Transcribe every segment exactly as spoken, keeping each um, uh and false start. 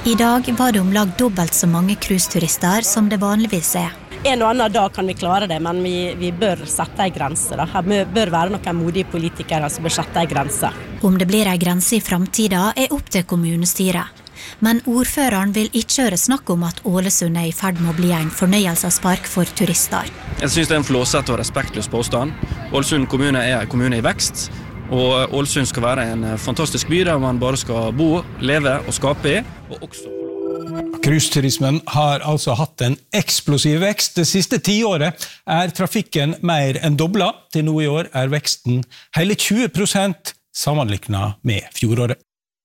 I dag var det om lag dobbelt så mange cruiseturister som det vanligvis er. En og annen dag kan vi klare det, men vi, vi bør sette en grense. Da. Her bør være noen modige politikere som bør sette en grense. Om det blir en grense i fremtiden er opp til kommunestyret. Men ordføreren vil ikke høre snakk om at Ålesund er i ferd med å bli en fornøyelsespark for turister. Jeg synes det er en flåsett og respektløs påstand. Ålesund kommune er en kommune i vekst, og Ålesund skal være en fantastisk by der man bare skal bo, leve og skape i, og også Cruiseturismen har altså hatt en eksplosiv vekst. Det siste tiåret er trafikken mer enn doblet. Til nå i år er veksten hele tjue prosent sammenlignet med fjoråret.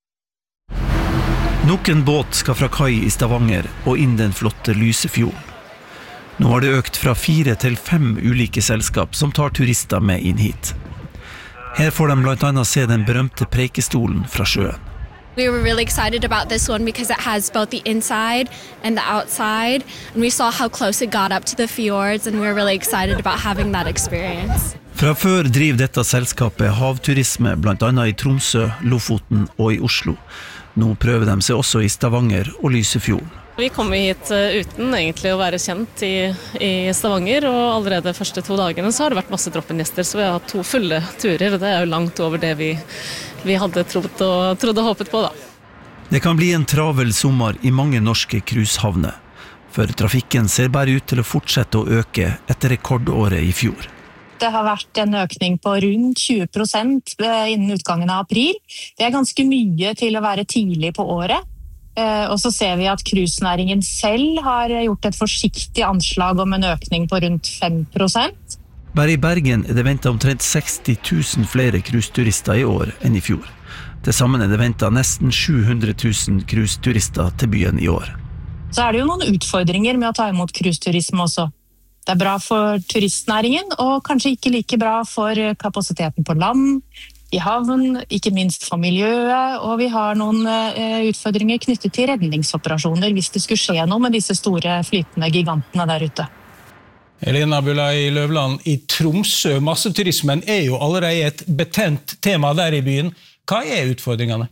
Nok en båt skal fra kai i Stavanger og inn den flotte Lysefjorden. Nå har det økt fra fire til fem ulike selskap som tar turister med inn hit. Her får de blant annet se den berømte preikestolen fra sjøen. We were really excited about this one because it has both the inside and the outside, and we saw how close it got up to the fjords, and we were really excited about having that experience. Fra før driver dette selskapet havturisme blant annet i Tromsø, Lofoten og i Oslo. Nå prøver de seg også i Stavanger og Lysefjorden. Vi kom hit uten egentlig å være kjent i, i Stavanger, og allerede de første to dagene så har det vært masse droppengjester, så vi har hatt to fulle turer, og det er jo langt over det vi, vi hadde trodd og, trodd og håpet på da. Det kan bli en travel sommer i mange norske cruisehavner, for trafikken ser bare ut til å fortsette å øke etter rekordåret i fjor. Det har vært en økning på rundt tjue prosent innen utgangen av april. Det er ganske mye til å være tidlig på året. Og så ser vi at cruisenæringen selv har gjort et forsiktig anslag om en økning på rundt fem prosent. Bare i Bergen er det ventet omtrent seksti tusen flere cruiseturister i år enn i fjor. Til sammen er det ventet nesten sju hundre tusen cruiseturister til byen i år. Så er det jo noen utfordringer med å ta imot cruiseturisme også. Det er bra for turistnæringen, og kanskje ikke like bra for kapasiteten på land, i havn, ikke minst for miljøet, og vi har noen uh, utfordringer knyttet til redningsoperasjoner hvis det skulle skje noe med disse store flytende gigantene der ute. Elena Bulai Løvland, i Tromsø, masseturismen er jo allerede et betent tema der i byen. Hva er utfordringene?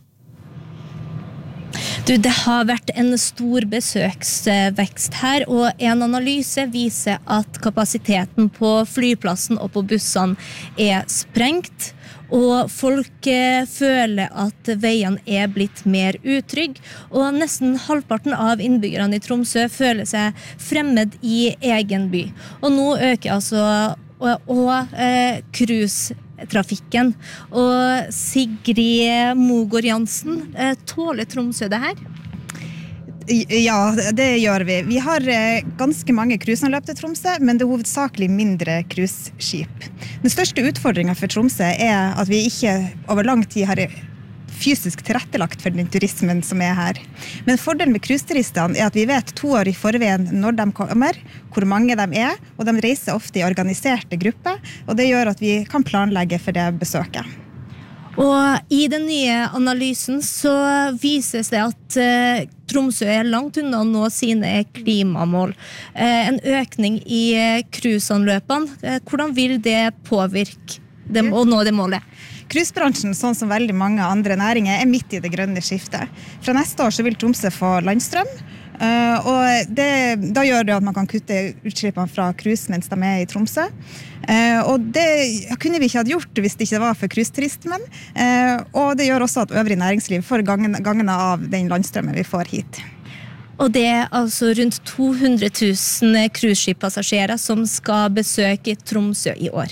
Du, det har vært en stor besøksvekst her, og en analyse viser at kapasiteten på flyplassen og på bussene er sprengt, og folk føler at veien er blitt mer utrygg, og nesten halvparten av innbyggerne i Tromsø føler seg fremmed i egen by. Og nå øker altså og, og eh, cruisetrafikken. Og Sigrid Mogård Jansen, eh, tåler Tromsø det her? Ja, det gjør vi. Vi har ganske mange cruiseanløp til Tromsø, men det er hovedsakelig mindre cruiseskip. Den største utfordringen for Tromsø er at vi ikke over lang tid har fysisk tilrettelagt for den turismen som er her. Men fordelen med cruiseturistene er at vi vet to år i forveien når de kommer, hvor mange de er, og de reiser ofte i organiserte grupper, og det gjør at vi kan planlegge for det besøket. Og i den nye analysen så vises det at eh, Tromsø er langt unna å nå sine klimamål. Eh, en økning i eh, cruiseanløpene, eh, hvordan vil det påvirke dem å nå det målet? Cruisebransjen, sånn som veldig mange andre næringer, er midt i det grønne skiftet. Fra neste år så vil Tromsø få landstrøm, Uh, og det, da gjør det at man kan kutte utslippene fra cruise mens de er i Tromsø. Uh, og det kunne vi ikke ha gjort hvis det ikke var for cruiseturismen. Uh, og det gjør også at øvrig næringsliv får gangene, gangene av den landstrømmen vi får hit. Og det er altså rundt to hundre tusen cruiseskippassasjerer som skal besøke Tromsø i år.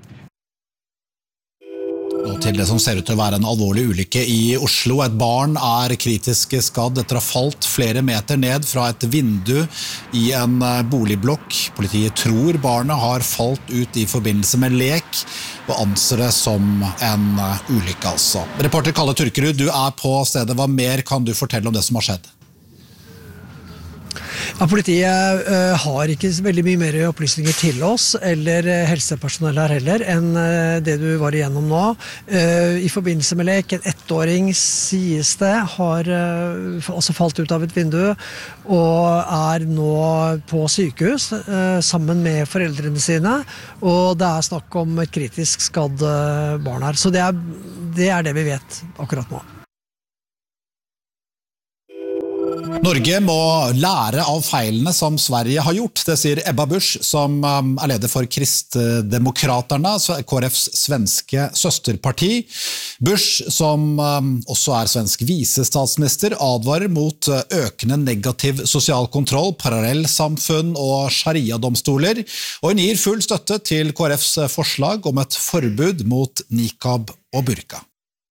Og til det som ser ut til å være en alvorlig ulykke i Oslo. Et barn er kritisk skadd etter å ha falt flere meter ned fra et vindu i en boligblokk. Politiet tror barnet har falt ut i forbindelse med lek, og anser det som en ulykke altså. Reporter Kalle Turkerud, du er på stedet. Hva mer kan du fortelle om det som har skjedd? Ja, politiet uh, har ikke veldig mye mer opplysninger til oss, eller uh, helsepersonell her heller, enn uh, det du var igjennom nå. Uh, I forbindelse med lek, en ettåring sies det, har uh, altså falt ut av et vindu, og er nå på sykehus uh, sammen med foreldrene sine, og det er snakk om et kritisk skadd uh, barn her. Så det er, det er det vi vet akkurat nå. Norge må lære av feilene som Sverige har gjort, det sier Ebba Busch, som er leder for Kristdemokraterna, K R F's svenske søsterparti. Busch, som også er svensk visestatsminister, advarer mot økende negativ sosial kontroll, parallellsamfunn og sharia-domstoler, og hun gir full støtte til K R F's forslag om et forbud mot niqab og burka.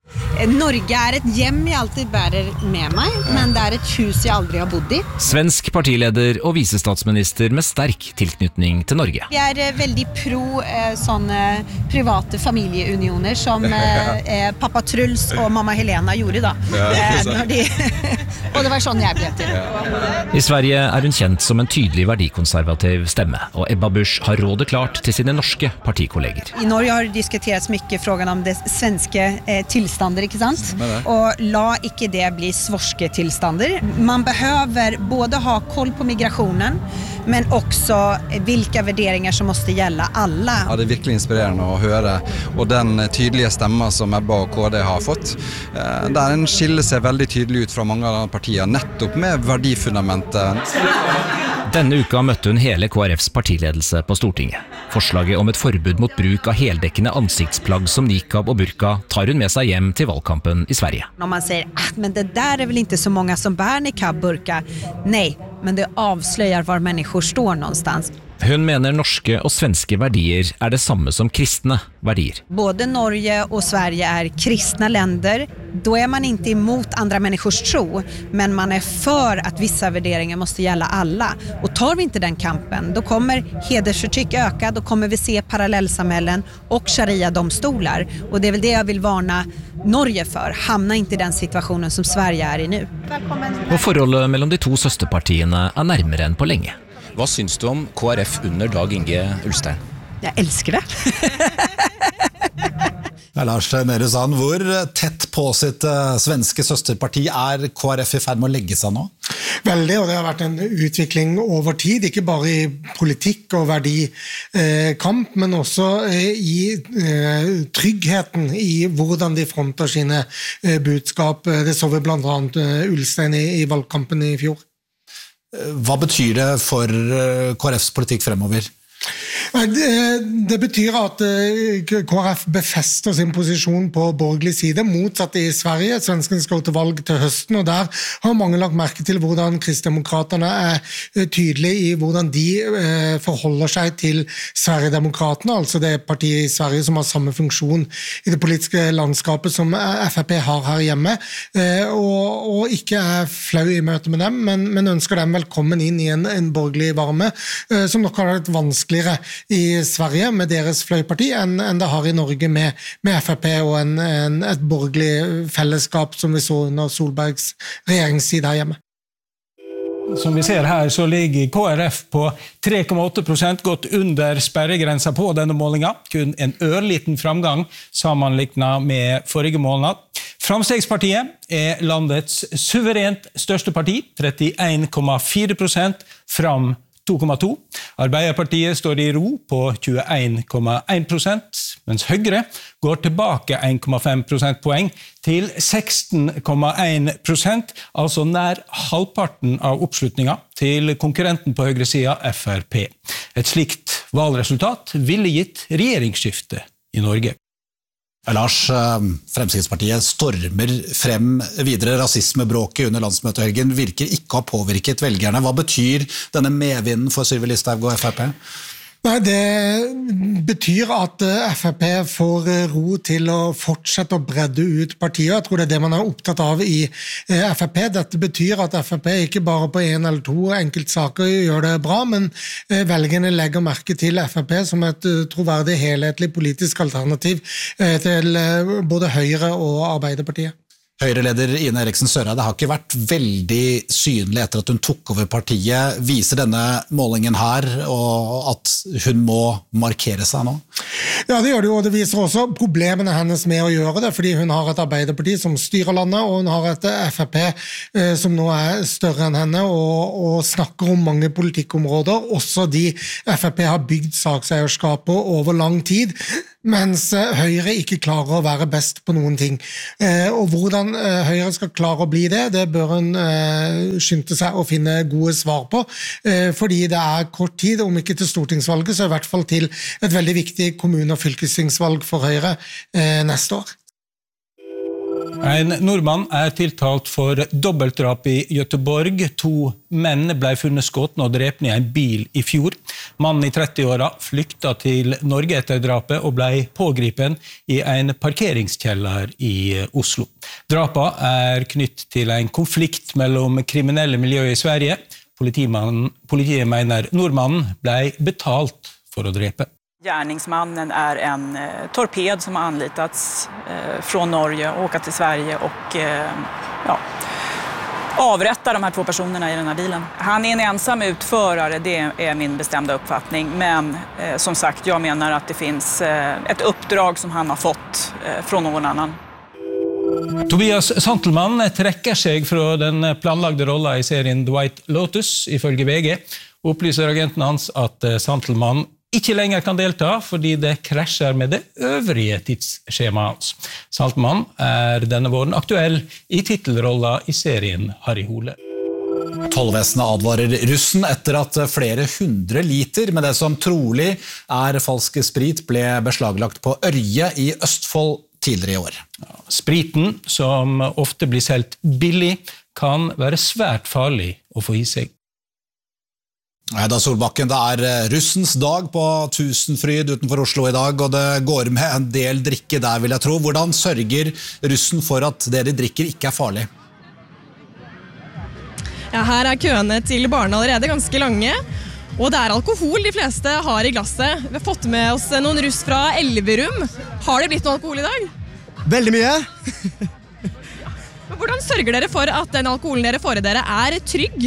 Norge er et hjem jeg alltid bærer med meg, men det er et hus jeg aldri har bodd i. Svensk partileder og visestatsminister med sterk tilknytning til Norge. Jeg er veldig pro eh, sånne private familieunioner som eh, pappa Truls og mamma Helena gjorde da. Eh, når de og det var sånn jeg ble til. I Sverige er hun kjent som en tydelig verdikonservativ stemme, og Ebba Busch har rådet klart til sine norske partikolleger. I Norge har det diskuterats mye frågan om det svenske eh, tilstander, ikke sant? Og la ikke det bli svorske tilstander. Man behøver både ha koll på migrasjonen, men også hvilke värderingar som måste gälla alla. Ja, det er virkelig inspirerende å høre, og den tydelige stemmen som Ebba og K D har fått, der den skiller seg veldig tydelig ut fra mange av de partiene, nettopp med verdifundamentet. Denne uka møtte hun hele K R F's partiledelse på Stortinget. Forslaget om et forbud mot bruk av heldekkende ansiktsplagg som niqab og burka tar hun med seg hjem til valgkampen i Sverige. Når man sier, ah, men det der er vel ikke så mange som bär niqab burka. Nej, men det avsløyer var mennesker står någonstans. Hun mener norske og svenske verdier er det samme som kristne verdier. Både Norge og Sverige er kristne länder. Då är man inte emot andra människors tro, men man är för att vissa värderingar måste gälla alla. Och tar vi inte den kampen, då kommer hedersförtryck öka, då kommer vi se parallellsamhällen och sharia-domstolar. Och det är väl det jag vill varna Norge för. Hamna inte i den situationen som Sverige är i nu. Og forholdet mellom de to søsterpartiene er nærmere enn på lenge. Hva syns du om K R F under Dag Inge Ulstein? Jeg elsker det. Lars Nehru Sand, hvor tett på sitt uh, svenske søsterparti er K R F i ferd med å legge seg nå? Veldig, og det har vært en utvikling over tid, ikke bare i politikk og verdikamp, men også i tryggheten i hvordan de fronter sine budskap. Det så vi blant annet Ulstein i valgkampen i fjor. Hva betyr det for K R F's politikk fremover? Det, det betyr at K R F befester sin posisjon på borgerlig side, motsatt i Sverige. Svenskene skal til valg til høsten, og der har mange lagt merke til hvordan Kristdemokraterna er tydelige i hvordan de forholder seg til Sverigedemokraterna, altså det partiet i Sverige som har samme funksjon i det politiske landskapet som F R P har her hjemme, og, og ikke er flau i møte med dem, men, men ønsker dem velkommen inn i en, en borgerlig varme, som nok har vært vanskeligere i Sverige med deres fløyparti enn, enn det har i Norge med, med F R P og en, en, et borgerlig fellesskap som vi så under Solbergs regjeringstid her hjemme. Som vi ser her så ligger K R F på tre komma åtte prosent, gått under sperregrensa på denne målinga, kun en ørliten framgang sammenlignet med forrige måned. Framstegspartiet er landets suverent største parti, trettien komma fire prosent fram to komma to. Arbeiderpartiet står i ro på tjueen komma en prosent, mens Høyre går tilbake en komma fem prosentpoeng til seksten komma en prosent, altså nær halvparten av oppslutninga til konkurrenten på høyresida F R P. Et slikt valgresultat ville gitt regjeringsskifte i Norge. Lars, Fremskrittspartiet stormer frem videre. Rasismebråket under landsmøtehelgen virker ikke å ha påvirket velgerne. Hva betyr denne medvinden for Sylvi Listhaug og F R P? Nei, det betyr at F R P får ro til å fortsette å bredde ut partiet. Jeg tror det er det man er opptatt av i F R P. Dette betyr at F R P ikke bare på en eller to enkeltsaker gjør det bra, men velgerne legger merke til F R P som et troverdig helhetlig politisk alternativ til både Høyre og Arbeiderpartiet. Høyre-leder Ine Eriksen Søreide har ikke vært veldig synlig etter at hun tok over partiet. Viser denne målingen her og at hun må markere seg nå? Ja, det gjør det jo, og det viser også problemene hennes med å gjøre det, fordi hun har et Arbeiderparti som styrer landet, og hun har et F R P eh, som nå er større enn henne, og, og snakker om mange politikkområder, også de F R P har bygd sakseierskap på over lang tid. mens Høyre ikke klarer å være best på noen ting. Og hvordan Høyre skal klare å bli det, det bør en skynde seg å finne gode svar på, fordi det er kort tid, om ikke til stortingsvalget, så i hvert fall til et veldig viktig kommune- og fylkestingsvalg for Høyre neste år. En nordmann er tiltalt for dobbeltdrap i Göteborg. To menn ble funnet skutt og drept i en bil i fjor. Mannen i tretti-åra flykta til Norge etter drapet og ble pågripen i en parkeringskjeller i Oslo. Drapet er knytt til en konflikt mellom kriminelle miljøer i Sverige. Politiet mener nordmannen ble betalt for å drepe. Gärningsmannen är en eh, torped som har anlitats eh, från Norge och åka till Sverige och eh, ja, avrätta de här två personerna i den här bilen. Han är en ensam utförare, det är min bestämda uppfattning. Men eh, som sagt, jag menar att det finns eh, ett uppdrag som han har fått eh, från någon annan. Tobias Santelmann trekker seg fra den planlagde rollen i serien The White Lotus, ifølge V G. Opplyser agenten hans at Santelmann ikke lenger kan delta, fordi det krasjer med det øvrige tidsskjemaet hans. Santelmann er denne våren aktuell i titelrollen i serien Harry Hole. Tollvesenet advarer russen etter at flere hundre liter med det som trolig er falsk sprit ble beslaglagt på Ørje i Østfold tidligere i år. Spriten, som ofte blir solgt billig, kan være svært farlig å få i seg. Da Solbakken, det er russens dag på Tusenfryd utenfor Oslo i dag, og det går med en del drikke der, vil jeg tro. Hvordan sørger russen for at det de drikker ikke er farlig? Ja, her er køene til barna allerede ganske lange, og det er alkohol de fleste har i glasset. Vi har fått med oss noen russ fra Elverum. Har det blitt noe alkohol i dag? Veldig mye. Hvordan sørger dere for at den alkoholen dere får i dere er trygg?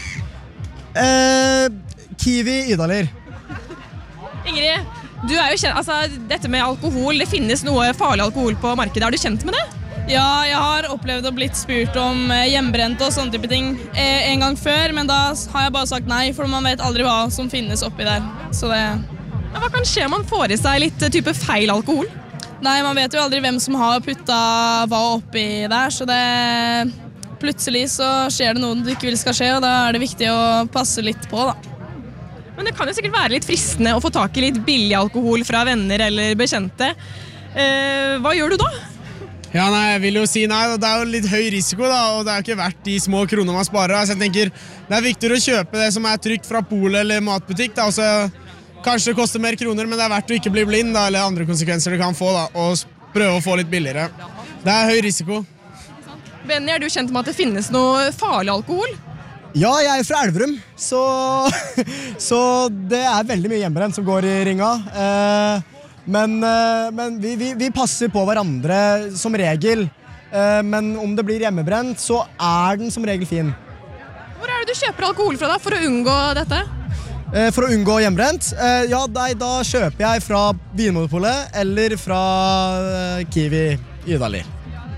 Eh, Kiwi Idalir. Ingrid, du er jo kjent, altså dette med alkohol, det finnes noe farlig alkohol på markedet. Er du kjent med det? Ja, jeg har opplevd å blitt spurt om hjemmebrent og sånne type ting en gang før, men da har jeg bare sagt nei, for man vet aldri hva som finnes oppi der. Så det... Ja, hva kan skje om man får i seg litt type feil alkohol? Nei, man vet jo aldri hvem som har puttet hva oppi der, så det... Plutselig så skjer det noe du ikke vil skal skje, og da er det viktig å passe litt på, da. Men det kan jo sikkert være litt fristende å få tak i litt billig alkohol fra venner eller bekjente. Eh, hva gjør du da? Ja, nei, jeg vil jo si nei. Det er jo litt høy risiko, da, og det er jo ikke verdt de små kronene man sparer. Så jeg tenker, det er viktigere å kjøpe det som er trygt fra polet eller matbutikk, da. Også, kanskje det koster mer kroner, men det er verdt å ikke bli blind, da, eller andre konsekvenser det kan få, da, og prøve å få litt billigere. Det er høy risiko. Benny, er du kjent med at det finnes noe farlig alkohol? Ja, jeg er fra Elverum, så, så det er veldig mye hjemmebrent som går i ringa. Eh, men eh, men vi, vi, vi passer på hverandre som regel, eh, men om det blir hjemmebrent, så er den som regel fin. Hvor er det du kjøper alkohol fra da, for å unngå dette? Eh, for å unngå hjemmebrent? Eh, ja, da, da kjøper jeg fra Vinmonopolet eller fra eh, Kiwi Idalir.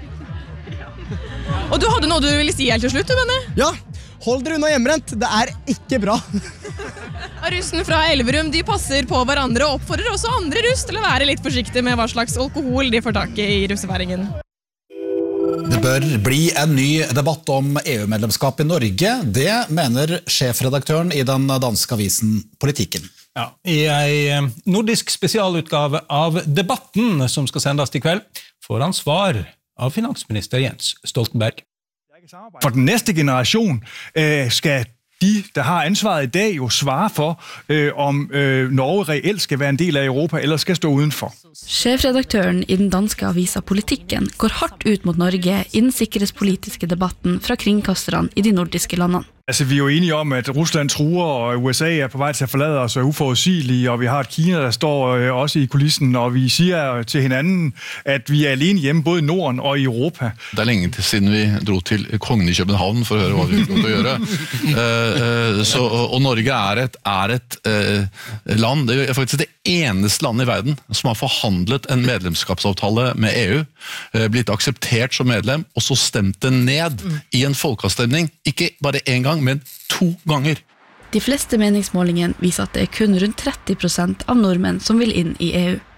Og du hadde noe du ville si helt til slutt, du, Benny? Ja, hold dere unna hjemmebrent. Det er ikke bra. Russen fra Elverum, de passer på hverandre og oppfordrer også andre russ til å være litt forsiktige med hva slags alkohol de får tak i i russefeiringen. Det bør bli en ny debatt om E U-medlemskap i Norge. Det mener sjefredaktøren i den danske avisen Politikken. Ja, i en nordisk spesialutgave av Debatten, som skal sendes i kveld, får han svar av finansminister Jens Stoltenberg. For den næste generation øh, skal de, der har ansvaret i dag, jo svare for, øh, om øh, Norge reelt skal være en del av Europa, eller skal stå udenfor. Sjefredaktøren i den danske avisa Politikken går hardt ut mot Norge i den sikkerhetspolitiske debatten fra kringkasterne i de nordiske landene. Altså, vi er jo enige om, at Rusland truer, og U S A er på vej til at forlade os og er uforudsigelige, og vi har et Kina, der står øh, også i kulissen, og vi siger til hinanden, at vi er alene hjemme både i Norden og i Europa. Det er lenge til siden vi dro til Kongen i København for å høre hva vi fikk lov til å gjøre. uh, uh, så, og Norge er et, er et uh, land, det er faktisk det eneste landet i verden som har forhandlet en medlemskapsavtale med E U, uh, blitt akseptert som medlem, og så stemt det ned mm. i en folkeavstemning, ikke bare en gang, men to ganger. De fleste meningsmålingene viser at det er kun rundt tretti prosent av nordmenn som vil inn i E U.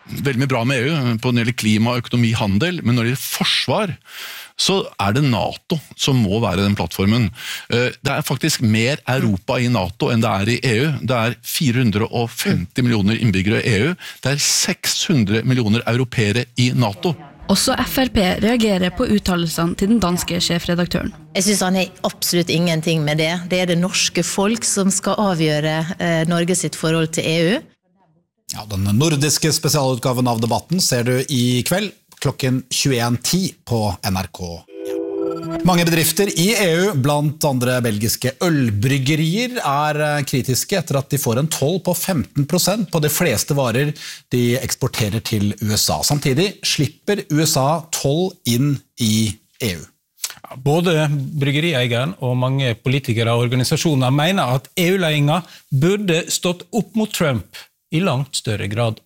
veldig mye bra med E U på når det gjelder klima, økonomi, handel, men når det gjelder forsvar, så er det NATO som må være den plattformen. Det er faktisk mer Europa i NATO enn det er i E U. Det er fire hundre og femti millioner innbyggere i E U. Det er seks hundre millioner europeere i NATO. Også F R P reagerer på uttalelsene til den danske sjefredaktøren. Jeg synes han har absolutt ingenting med det. Det er det norske folk som skal avgjøre eh, Norge sitt forhold til E U. Ja, den nordiske spesialutgaven av debatten ser du i kveld klokken tjueen ti på N R K. Mange bedrifter i E U, blant andre belgiske ølbryggerier, er kritiske etter at de får en toll på femten prosent på de fleste varer de eksporterer til U S A. Samtidig slipper U S A toll inn i E U. Både bryggerieieren og mange politikere og organisasjoner mener at E U-ledelsen burde stått opp mot Trump i langt større grad.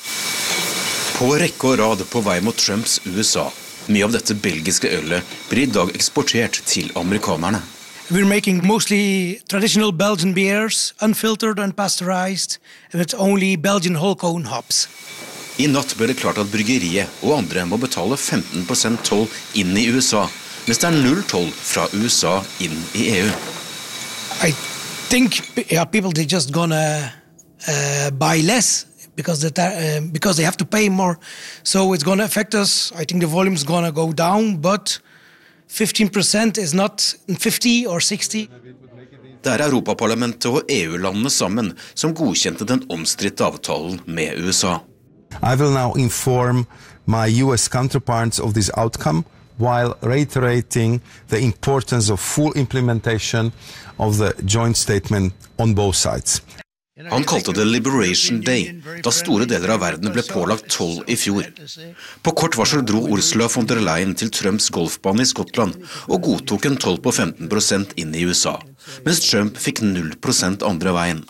På rekke og rad på vei mot Trumps U S A. Mye av dette belgiske ølet blir i dag eksportert til amerikanerne. We're making mostly traditional Belgian beers, unfiltered, unpasteurized, and it's only Belgian whole cone hops. I natt ble det klart at bryggeriet og andre må betale femten prosent toll inn i U S A, mens det er null toll fra U S A inn i E U. I think yeah, people are just gonna uh, buy less. Because, the, uh, because they have to pay more. So it's going to affect us. I think the volume is going to go down, but fifteen percent is not fifty or sixty. Det er Europaparlamentet og E U-landene sammen som godkjente den omstridte avtalen med U S A. I will now inform my U S counterparts of this outcome while reiterating the importance of full implementation of the joint statement on both sides. Han kalte det Liberation Day, da store deler av verden ble pålagt toll i fjor. På kort varsel dro Ursula von der Leyen til Trumps golfbane i Skottland og godtok en toll på femten prosent inn i U S A, mens Trump fikk null prosent andre veien.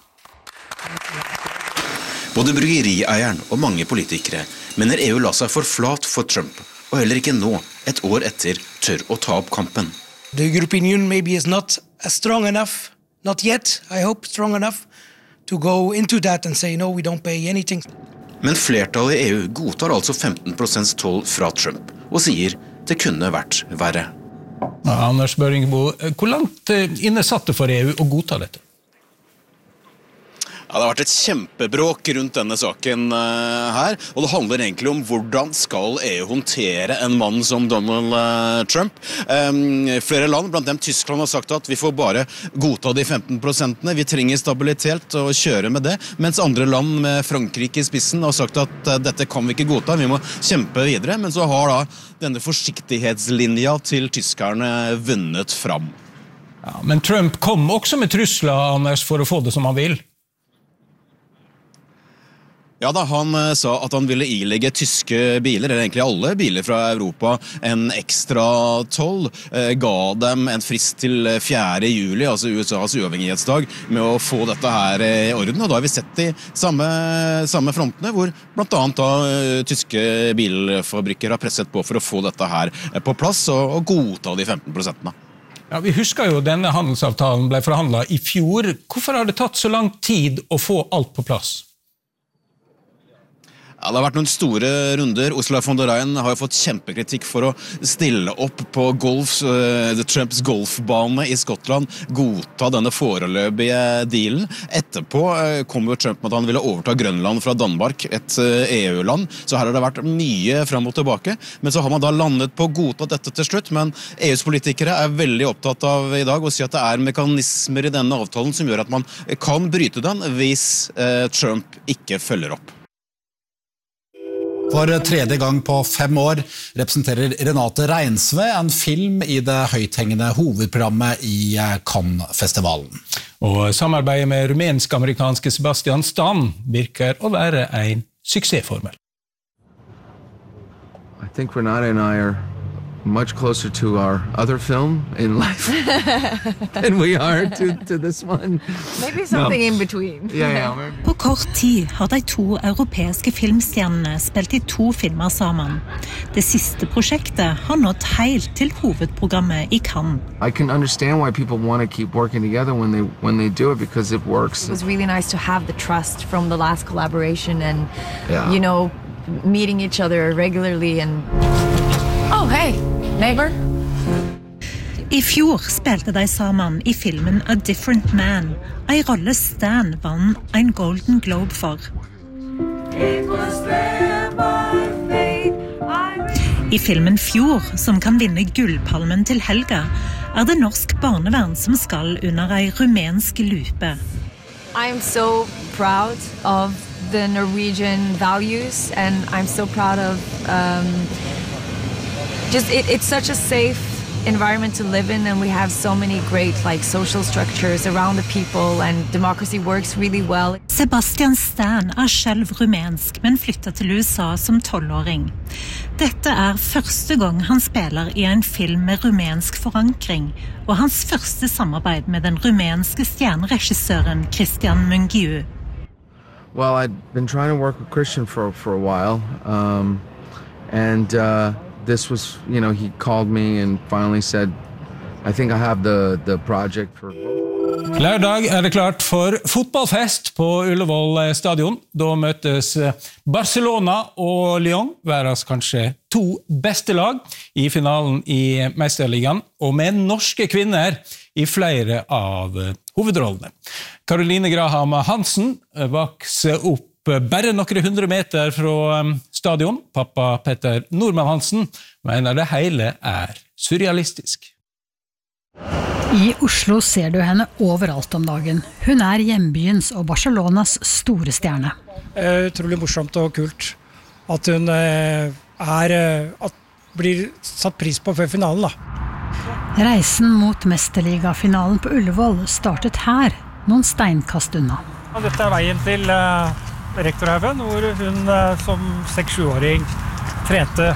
Både bryggerieieren og mange politikere mener E U la seg for flat for Trump, og heller ikke nå, et år etter, tør å ta opp kampen. The European Union maybe is not strong enough, not yet, I hope, strong enough, to go into that and say no, we don't pay anything. Men flertallet i E U godtar altså femten prosent toll fra Trump og sier det kunne vært verre. Ja, Anders Børingbo, hvor langt inne satt det for E U å godta dette? Ja, det har vært et kjempebråk rundt denne saken uh, her, og det handler egentlig om hvordan skal E U håndtere en mann som Donald uh, Trump. Um, flere land, blant dem Tyskland, har sagt at vi får bare godta de femten prosentene, vi trenger stabilitet og kjøre med det, mens andre land med Frankrike i spissen har sagt at uh, dette kan vi ikke godta, vi må kjempe videre, men så har da denne forsiktighetslinja til tyskerne vunnet fram. Ja, men Trump kom også med trusler, Anders, for å få det som han vil. Ja da, han sa at han ville ilegge tyske biler, eller egentlig alle biler fra Europa, en ekstra toll, ga dem en frist til fjerde juli, altså U S A's uavhengighetsdag, med å få dette her i orden, og da har vi sett de samme, samme frontene, hvor blant annet da tyske bilfabrikker har presset på for å få dette her på plass, og, og godta de femten prosentene. Ja, vi husker jo denne handelsavtalen ble forhandlet i fjor. Hvorfor har det tatt så lang tid å få alt på plass? Ja, det har vært noen store runder. Ursula von der Leyen har jo fått kjempekritikk for å stille opp på golf, uh, Trumps golfbane i Skottland, godta denne foreløpige dealen. Etterpå uh, kom jo Trump med at han ville overta Grønland fra Danmark, et uh, E U-land, så her har det vært mye frem og tilbake. Men så har man da landet på å godta dette til slutt, men E U's politikere er veldig opptatt av i dag å si at det er mekanismer i denne avtalen som gjør at man kan bryte den hvis uh, Trump ikke følger opp. For tredje gang på fem år representerer Renate Reinsve en film i det høythengende hovedprogrammet i Cannes-festivalen. Og samarbeidet med rumensk-amerikanske Sebastian Stan virker å være en suksessformel. I think Renate and I are much closer to our other film in life than we are to, to this one. Maybe something no. in between. Yeah, yeah, maybe. På kort tid har de to europeiske filmstjernene spilt i to filmer sammen. Det siste prosjektet har nått helt til hovedprogrammet i Cannes. I can understand why people want to keep working together when they when they do it because it works. It was really nice to have the trust from the last collaboration and yeah. you know meeting each other regularly and oh hey neighbor. I fjor spilte de sammen i filmen A Different Man, en rolle Stan vann en Golden Globe for. I filmen Fjord, som kan vinne gullpalmen til helga, er det norsk barnevern som skal under en rumensk lupe. I am so proud of the Norwegian values and I'm so proud of um, just it, it's such a safe environment to live in and we have so many great like social structures around the people and democracy works really well. Sebastian Stan er selv rumensk, men flyttet til U S A som tolvåring. Dette er første gang han spiller i en film med rumensk forankring, og hans første samarbeid med den rumenske stjerneregissøren Christian Mungiu. Well, I'd been trying to work with Christian for for a while, um, and uh, this was, you know, he called me and finally said, I think I have the the project for. Lørdag er det klart for fotballfest på Ullevål stadion. Da møtes Barcelona og Lyon, verdens kanskje to beste lag i finalen i Mesterligaen, og med norske kvinner i flere av hovedrollene. Caroline Graham Hansen vokser opp bare noen hundre meter fra stadion. Pappa Petter Norman Hansen mener det hele er surrealistisk. I Oslo ser du henne overalt om dagen. Hun er hjembyens og Barcelonas store stjerne. Utrolig morsomt og kult at hun er, at blir satt pris på før finalen da. Reisen mot Mesterliga-finalen på Ullevål startet her, noen steinkast unna. Dette er veien til uh, Rektorhaugen, hvor hun uh, som seks-sjuåring trente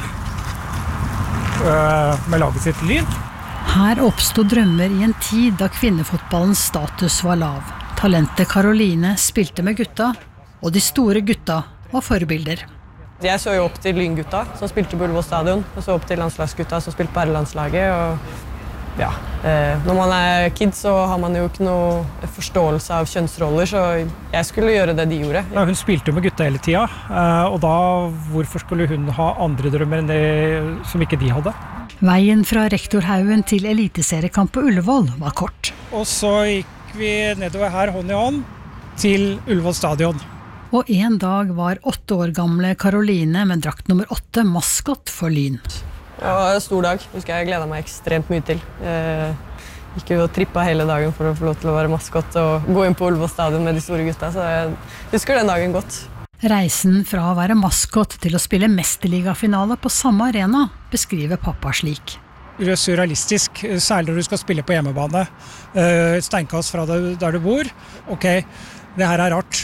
uh, med laget sitt Lyn. Her oppstod drømmer i en tid da kvinnefotballens status var lav. Talentet Caroline spilte med gutta, og de store gutta var forbilder. Jeg så jo opp til Lyngutta, som spilte på Ullevål stadion, og så opp til landslagsgutta, som spilte på herrelandslaget. Og ja, eh, når man er kid, så har man jo ikke noe forståelse av kjønnsroller, så jeg skulle gjøre det de gjorde. Ja, hun spilte jo med gutta hele tida, eh, og da hvorfor skulle hun ha andre drømmer enn det som ikke de hadde? Veien fra Rektorhaugen til eliteseriekamp på Ullevål var kort. Og så gikk vi nedover her hånd i hånd til Ullevål stadion. Og en dag var åtte år gamle Caroline med drakt nummer åtte maskot for Lyn. Det var en stor dag. Husker jeg gledet meg ekstremt mye til. Jeg gikk jo og trippet hele dagen for å få lov til å være maskot og gå inn på Ullevål stadion med de store gutta, så jeg husker den dagen godt. Reisen fra å være maskot til å spille Mesterliga-finale på samme arena beskriver pappa slik. Det er surrealistisk, særlig når du skal spille på hjemmebane. Et steinkast fra der du bor. Ok, det her er rart.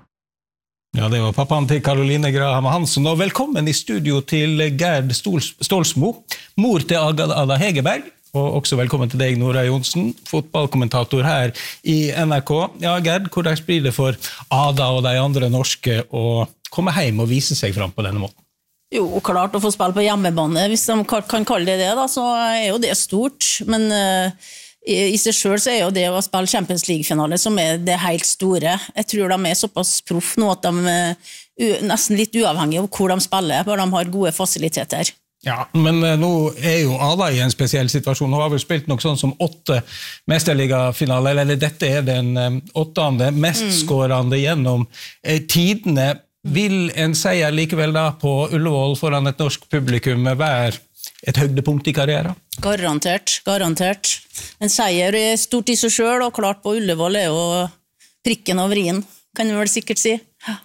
Ja, det var pappaen til Caroline Graham Hansen, og velkommen i studio til Gerd Stolsmo, mor til Ada Hegerberg, og også velkommen til deg, Nora Jonsen, fotballkommentator her i N R K. Ja, Gerd, hvordan blir det for Ada og de andre norske å komme hjem og vise seg fram på denne måten? Jo, klart å få spille på hjemmebane, hvis de kan kalle det det, da, så er jo det stort, men uh, i seg selv så er jo det å spille Champions League-finale som er det helt store. Jeg tror de er såpass proff nå at de er nesten litt uavhengige av hvor de spiller, bare de har gode fasiliteter. Ja, men nå er jo Ada i en spesiell situasjon. Hun har vel spilt nok sånn som åtte Mesterliga-finaler, eller dette er den åttende mestskårende gjennom tidene. Vil en seier likevel da på Ullevål foran et norsk publikum være et høydepunkt i karrieren? Garantert, garantert. En seier er stort i seg selv, og klart på Ullevål er jo prikken over i-en, kan vi vel sikkert si.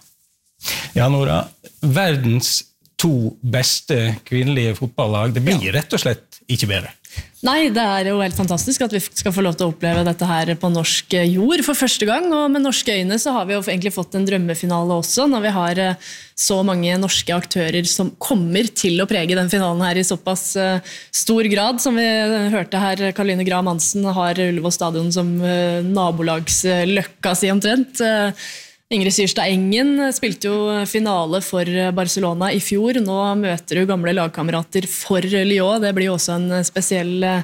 Ja, Nora, verdens to beste kvinnelige fotballag, det blir rett og slett ikke bedre. Nei, det er jo helt fantastisk at vi skal få lov til å oppleve dette her på norsk jord for første gang, og med norske øyne så har vi jo egentlig fått en drømmefinale også, når vi har så mange norske aktører som kommer til å prege den finalen her i såpass stor grad, som vi hørte her, Caroline Graham Hansen har Ullevål stadion som nabolagsløkka si omtrent. Ingrid Syrstad Engen spilte jo finale for Barcelona i fjor. Nå møter du gamle lagkamerater for Lyon. Det blir jo også en spesiell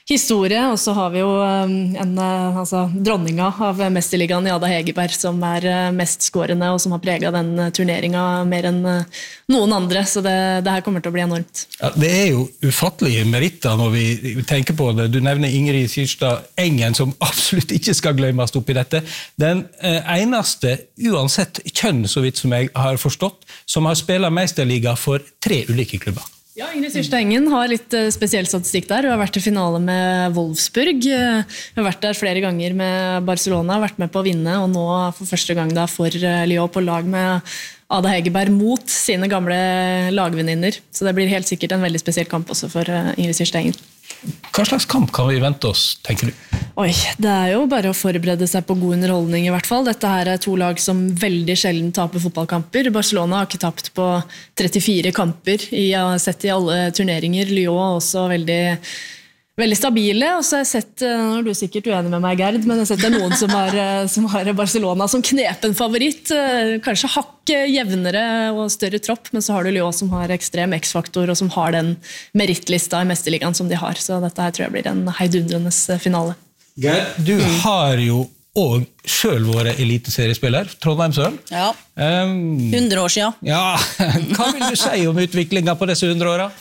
historie, og så har vi jo en, altså, dronninga av mesterligaen i Ada Hegerberg, som er mest skårende, og som har preget den turneringen mer enn noen andre, så det, det her kommer til å bli enormt. Ja, det er jo ufattelige meritter når vi tenker på det. Du nevner Ingrid Kyrstad Engen, som absolutt ikke skal glemmes opp i dette. Den eneste, uansett kjønn, så vidt som jeg har forstått, som har spillet mesterliga for tre ulike klubber. Ja, Ingrid Kyrstad Engen har litt spesiell statistikk der. Hun har vært i finale med Wolfsburg. Hun har vært der flere ganger med Barcelona, vært med på å vinne, og nå for første gang da for Lyon på lag med Ada Hegerberg mot sine gamle lagvenninner. Så det blir helt sikkert en veldig spesiell kamp også for Ingrid Kyrstad Engen. Hva slags kamp kan vi vente oss, tenker du? Oi, det er jo bare å forberede seg på god underholdning i hvert fall. Dette her er to lag som veldig sjelden taper fotballkamper. Barcelona har ikke tapt på trettifire kamper jeg har sett i alle turneringer. Lyon er også veldig, veldig stabile. Og så har jeg sett, nå er du sikkert uenig med meg, Gerd, men jeg har sett det er noen som har, som har Barcelona som knepen favoritt. Kanskje hakk jevnere og større tropp, men så har du Lyon som har ekstrem X-faktor og som har den merittlista i mesterligaen som de har. Så dette her tror jeg blir en heidundrende finale. Gerd, du har jo og selv vært eliteseriespiller, Trondheimsøren. Ja, hundre år siden. Ja, hva vil du si om utviklingen på disse hundre årene?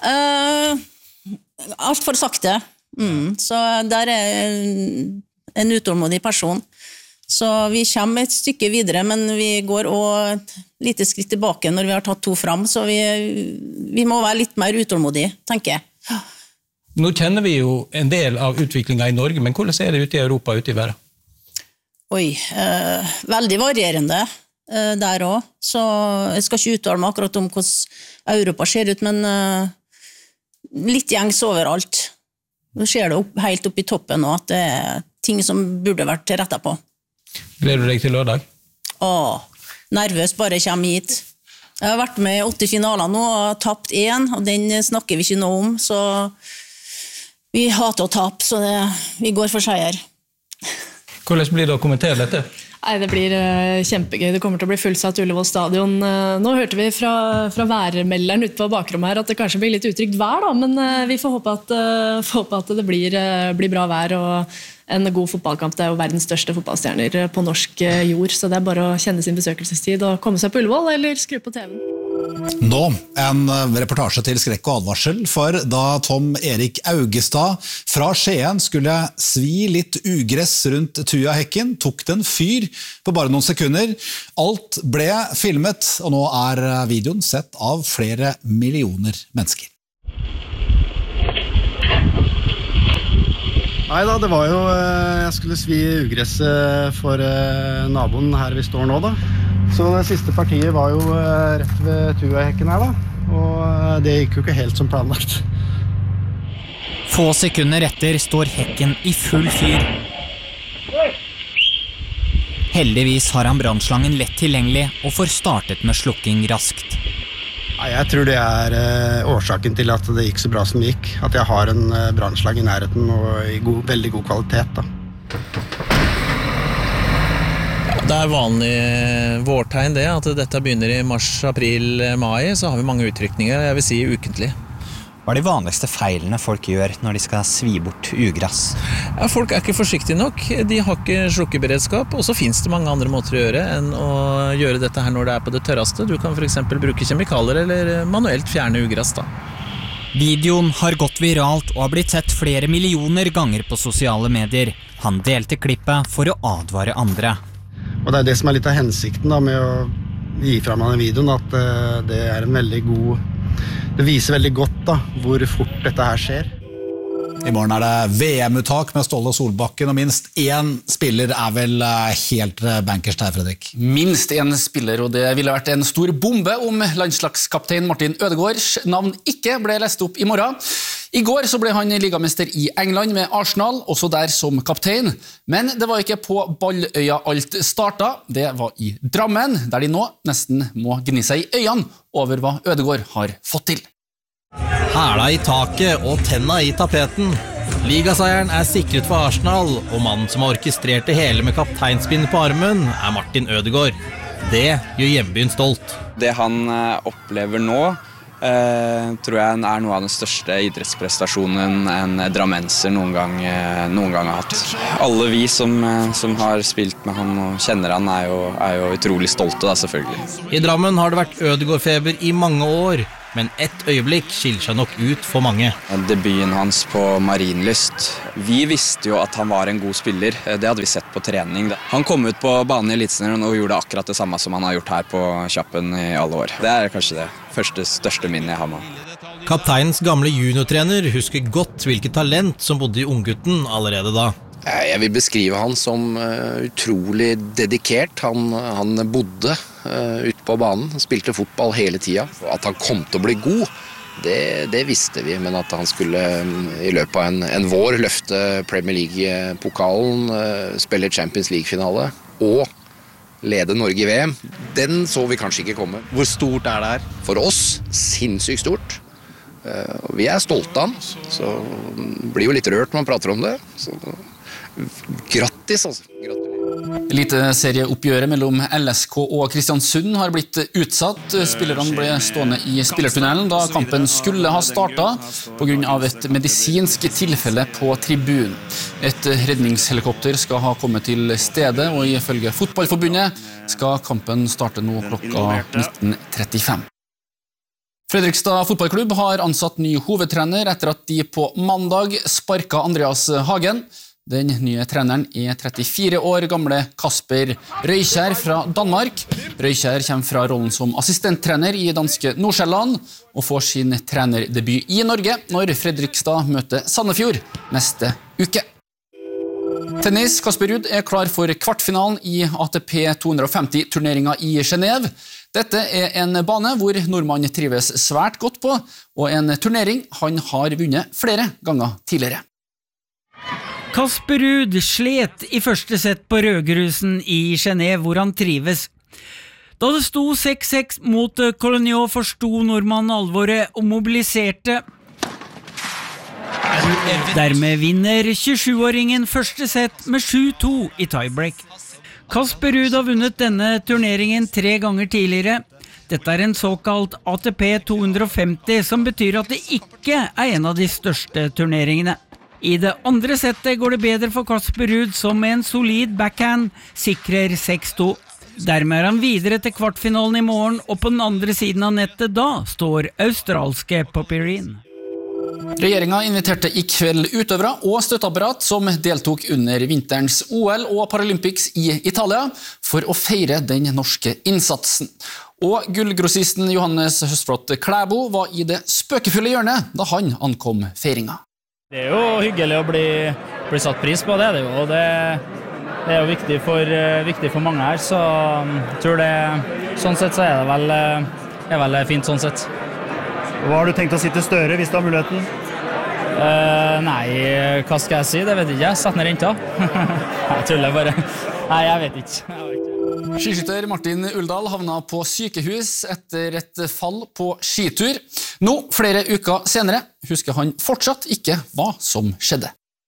Uh, alt for sakte. Mm. Så der er en utålmodig person. Så vi kommer et stykke videre, men vi går også et lite skritt tilbake når vi har tatt to fram, så vi, vi må være litt mer utålmodige, tenker jeg. Nå kjenner vi jo en del av utviklingen i Norge, men hvordan er det ute i Europa, ute i verden? Oi, eh, veldig varierende eh, der også. Så jeg skal ikke uttale meg akkurat om hvordan Europa ser ut, men eh, litt gjengs overalt. Nå ser det opp, helt opp i toppen nå, at det er ting som burde vært rettet på. Gleder du deg til lørdag? Åh, nervøs bare kommer hit. Jeg har vært med i åtte finaler nå og tapt én, og den snakker vi ikke noe om, så vi hater å tape, så det, vi går for seier. Hvordan blir det å kommentere dette? Nei, det blir uh, kjempegøy. Det kommer til å bli fullsatt Ullevål stadion. Uh, nå hørte vi fra, fra værmelderen ute på bakrommet her at det kanskje blir litt utrygt vær, da, men uh, vi får håpe at, uh, får håpe at det blir, uh, blir bra vær og en god fotballkamp. Det er jo verdens største fotballstjerner på norsk jord, så det er bare å kjenne sin besøkelsestid og komme seg på Ullevål eller skru på T V-en. Nå en reportasje til skrekk og advarsel, for da Tom Erik Augestad fra Skien skulle svi litt ugress rundt Tujahekken, tok den fyr på bare noen sekunder. Alt ble filmet, og nå er videoen sett av flere millioner mennesker. Neida, det var jo, jeg skulle svi ugresset for naboen her vi står nå da. Så det siste partiet var jo rett ved Tujahekken her da, og det gikk jo ikke helt som planlagt. Få sekunder etter står hekken i full fyr. Heldigvis har han brannslangen lett tilgjengelig og får startet med slukking raskt. Jeg tror det er årsaken til at det gikk så bra som det gikk. At jeg har en brannslang i nærheten og i god, veldig god kvalitet da. Det er vanlig vårtegn det, at dette begynner i mars, april, mai, så har vi mange utrykninger, jeg vil si ukentlig. Hva er de vanligste feilene folk gjør når de skal svi bort ugress? Ja, folk er ikke forsiktige nok, de har ikke slukkeberedskap, og så finnes det mange andre måter å gjøre enn å gjøre dette her når det er på det tørreste. Du kan for eksempel bruke kjemikalier eller manuelt fjerne ugress da. Videoen har gått viralt og har blitt sett flere millioner ganger på sosiale medier. Han delte klippet for å advare andre. Og det er det som er litt av hensikten da, med å gi frem denne videoen, at uh, det er en veldig god, det viser veldig godt da, hvor fort dette her skjer. I morgen er det V M-uttak med Ståle Solbakken, og minst én spiller er vel helt bankers der, Fredrik? Minst én spiller, og det ville vært en stor bombe om landslagskaptein Martin Ødegaards navn ikke ble lest opp i morgen. I går så ble han ligamester i England med Arsenal, også der som kaptein. Men det var ikke på Balløya alt startet, det var i Drammen, der de nå nesten må gni seg i øynene over hva Ødegaard har fått til. Hæla i taket og tenna i tapeten. Ligaseieren er sikret for Arsenal, og mannen som har orkestrert det hele med kapteinspinn på armen er Martin Ødegaard. Det gjør hjembyen stolt. Det han opplever nå Uh, tror jeg er noe av den største idrettsprestasjonen en drammenser noen gang, uh, noen gang har hatt. Alle vi som, uh, som har spilt med han og kjenner han er jo, er jo utrolig stolte da, selvfølgelig. I Drammen har det vært Ødegaard-feber i mange år, men ett øyeblikk skiller seg nok ut for mange. Debuten hans på Marienlyst. Vi visste jo at han var en god spiller, det hadde vi sett på trening. Han kom ut på banen i Eliteserien og gjorde akkurat det samme som han har gjort her på Kjappen i alle år. Det er kanskje det første største minnet jeg har med. Kapteinens gamle juniortrener husker godt hvilket talent som bodde i unggutten allerede da. Jeg vil beskrive han som uh, utrolig dedikert. Han, han bodde uh, ute på banen, spilte fotball hele tiden. At han kom til å bli god, det, det visste vi, men at han skulle um, i løpet av en, en vår løfte Premier League-pokalen, uh, spille Champions League-finale og lede Norge i V M, den så vi kanskje ikke komme. Hvor stort er det her? For oss, sinnssykt stort. Uh, vi er stolte av han, så blir jo litt rørt når man prater om det. Så grattis altså. Eliteserieoppgjøret mellom L S K og Kristiansund har blitt utsatt. Spillerne ble stående i spillertunnelen da kampen skulle ha startet på grunn av et medisinsk tilfelle på tribunen. Et redningshelikopter skal ha kommet til stedet, og ifølge Fotballforbundet skal kampen starte nå klokka nitten trettifem. Fredrikstad fotballklubb har ansatt ny hovedtrener etter at de på mandag sparket Andreas Hagen. Den nye treneren er trettifire år gamle Kasper Røykjær fra Danmark. Røykjær kommer fra rollen som assistenttrener i danske Nordsjælland og får sin trenerdebut i Norge når Fredrikstad møter Sandefjord neste uke. Tennis, Kasper Ruud er klar for kvartfinalen i A T P to hundre femti turneringen i Genève. Dette er en bane hvor nordmann trives svært godt på, og en turnering han har vunnet flere ganger tidligere. Kasper Ruud slet i første sett på rødgrusen i Genève, hvor han trives. Da det sto seks seks mot Colognot, forsto nordmannen alvoret og mobiliserte. Dermed vinner tjuesjuåringen første sett med sju to i tiebreak. Kasper Ruud har vunnet denne turneringen tre ganger tidligere. Dette er en såkalt A T P to hundre femti, som betyr at det ikke er en av de største turneringene. I det andre settet går det bedre for Kasper Ruud, som med en solid backhand sikrer seks to. Dermed er han videre til kvartfinalen i morgen, og på den andre siden av nettet da står australske Popirine. Regjeringen inviterte i kveld utøvere og støtteapparat som deltok under vinterens O L og Paralympics i Italia for å feire den norske innsatsen. Og gullgrossisten Johannes Høstflot Klæbo var i det spøkefulle hjørnet da han ankom feiringen. Det er jo hyggelig å bli, bli satt pris på, det er det jo, og det, det er jo viktig for, viktig for mange her, så jeg tror det, sånn sett så er det vel, er vel fint sånn sett. Hva har du tenkt å si til Støre hvis du har muligheten? Uh, nei, hva skal jeg si? Det vet ikke jeg, sett ned renta. Jeg tuller bare. Nei, jeg vet ikke. Skiskytter Martin Uldal havna på sykehus etter et fall på skitur. Nå, flere uker senere, husker han fortsatt ikke hva som skjedde.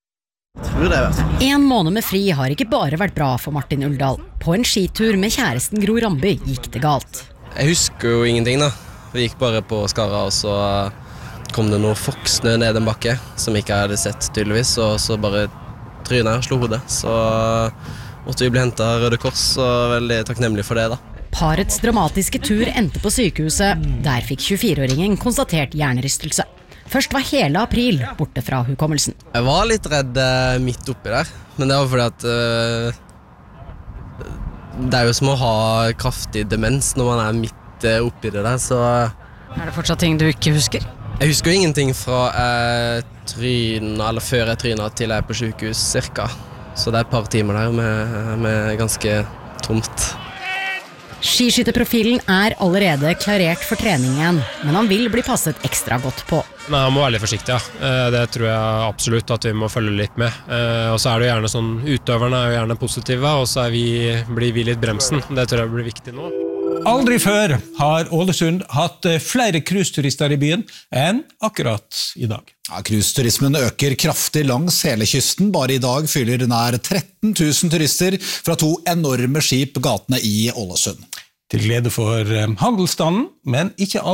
En måned med fri har ikke bare vært bra for Martin Uldal. På en skitur med kjæresten Gro Ramby gikk det galt. Jeg husker jo ingenting da. Vi gikk bare på Skara, og så kom det noe fokksnø ned en bakke, som ikke jeg hadde sett tydeligvis, og så bare trynet jeg og slo hodet. Så måtte vi bli hentet av Røde Kors, og veldig takknemlig for det da. Parets dramatiske tur endte på sykehuset. Der fikk tjuefire-åringen konstatert hjernerystelse. Først var hele april borte fra hukommelsen. Jeg var litt redd uh, midt oppi der, men det var fordi at uh, det er jo som å ha kraftig demens når man er midt uh, oppi det der, så... Er det fortsatt ting du ikke husker? Jeg husker jo ingenting fra uh, trynet, eller før jeg trynet til jeg er på sykehus, cirka. Så det er et par timer der med, med ganske tomt. Skiskytterprofilen er allerede klarert for treningen, men han vil bli passet ekstra godt på. Nei, han må være litt forsiktig, ja. Det tror jeg absolutt at vi må følge litt med. Og så er det jo gjerne sånn, utøverne er jo gjerne positive, og så er vi, blir vi litt bremsen. Det tror jeg blir viktig nå. Aldri før har Ålesund hatt flere cruiseturister i byen enn akkurat i dag. Ja, cruiseturismen øker kraftig langs hele kysten. Bare i dag fyller nær tretten tusen turister fra to enorme skip gatene i Ålesund. Til glede for handelsstanden, men ikke alle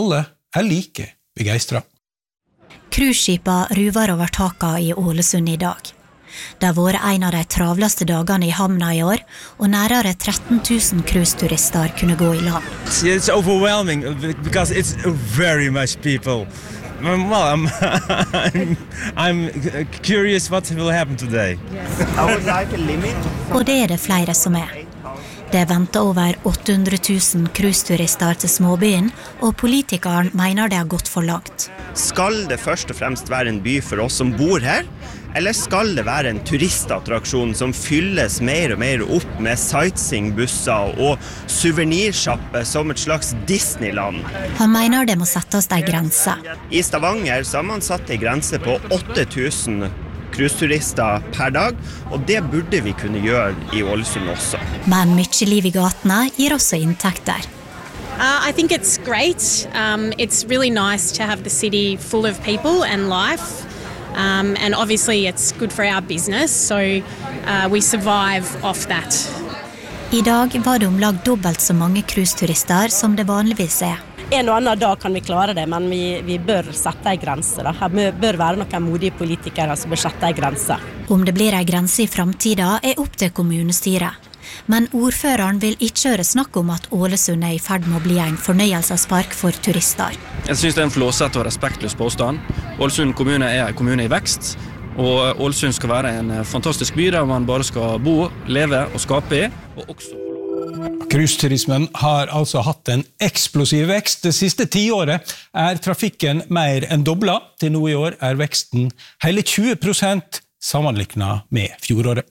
er like begeistret. Cruiseskipa ruver over taka i Ålesund i dag. Det har vært en av de travleste dagene i hamna i år, og nærere tretten tusen cruiseturister kunne gå i land. It's overwhelming because it's very much people. Well, I'm, I'm, I'm curious what will happen today. Og det er det flere som er. Det venter over åtte hundre tusen cruiseturister til småbyen, og politikeren mener det har gått for langt. Skal det først og fremst være en by for oss som bor her? Eller skal det være en turistattraksjon som fylles mer og mer opp med sightseeingbusser og souvenirshopper som et slags Disneyland? Han mener det må settes en grense. I Stavanger så har man satt en grense på åtte tusen cruiseturister per dag, og det burde vi kunne gjøre i Ålesund også. Men mye liv i gatene gir også inntekter. Uh, I think it's great. Um, it's really nice to have the city full of people and life. Um, and obviously it's good for our business, so uh, we survive off that. I dag var det omlag dobbelt så mange cruiseturister som det vanligvis er. En og annen dag kan vi klare det, men vi, vi bør sette en grense. Da. Her bør være noen modige politikere som bør sette en grense. Om det blir en grense i fremtiden er opp til kommunestyret. Men ordføreren vil ikke høre snakk om at Ålesund er i ferd med å bli en fornøyelsespark for turister. Jeg synes det er en flåsett og respektløs påstand. Ålesund kommune er en kommune i vekst, og Ålesund skal være en fantastisk by der man bare skal bo, leve og skape i, og også Cruiseturismen har altså hatt en eksplosiv vekst. Det siste tiåret er trafikken mer enn doblet. Til nå i år er veksten hele tjue prosent sammenlignet med fjoråret.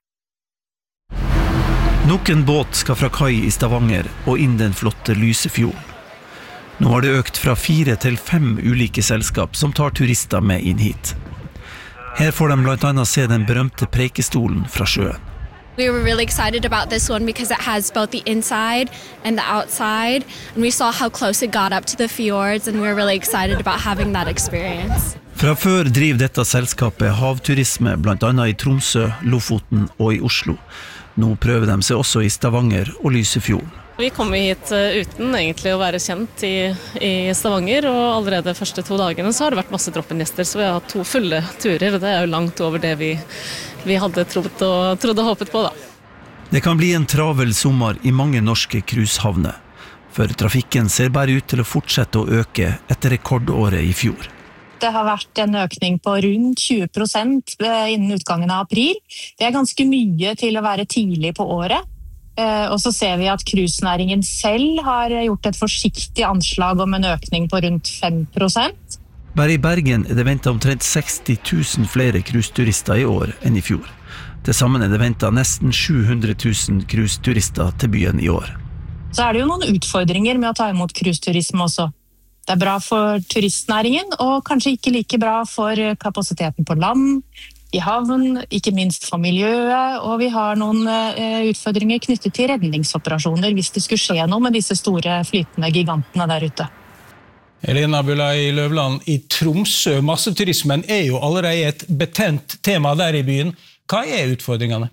Nok en båt skal fra kai i Stavanger og inn den flotte Lysefjorden. Nå har det økt fra fire til fem ulike selskap som tar turister med inn hit. Her får de blant annet se den berømte preikestolen fra sjøen. We were really excited about this one because it has both the inside and the outside, and we saw how close it got up to the fjords, and we were really excited about having that experience. Fra før driver dette selskapet havturisme blant annet i Tromsø, Lofoten og i Oslo. Nå prøver de seg også i Stavanger og Lysefjorden. Vi kom hit uten egentlig å være kjent i, i Stavanger, og allerede de første to dagene så har det vært masse droppengjester, så vi har hatt to fulle turer, og det er jo langt over det vi, vi hadde trodd og, trodd og håpet på da. Det kan bli en travel sommer i mange norske cruisehavner, for trafikken ser bare ut til å fortsette å øke etter rekordåret i fjor. Det har vært en økning på rundt tjue prosent innen utgangen av april. Det er ganske mye til å være tidlig på året. Og så ser vi at cruisenæringen selv har gjort et forsiktig anslag om en økning på rundt fem prosent. Bare i Bergen er det ventet omtrent seksti tusen flere cruiseturister i år enn i fjor. Til sammen er det ventet nesten sju hundre tusen cruiseturister til byen i år. Så er det jo noen utfordringer med å ta imot cruiseturisme også. Det er bra for turistnæringen, og kanskje ikke like bra for kapasiteten på land, i havn, ikke minst for miljøet, og vi har noen uh, utfordringer knyttet til redningsoperasjoner hvis det skulle skje noe med disse store flytende gigantene der ute. Elena Bulai Løvland, i Tromsø, masseturismen er jo allerede et betent tema der i byen. Hva er utfordringene?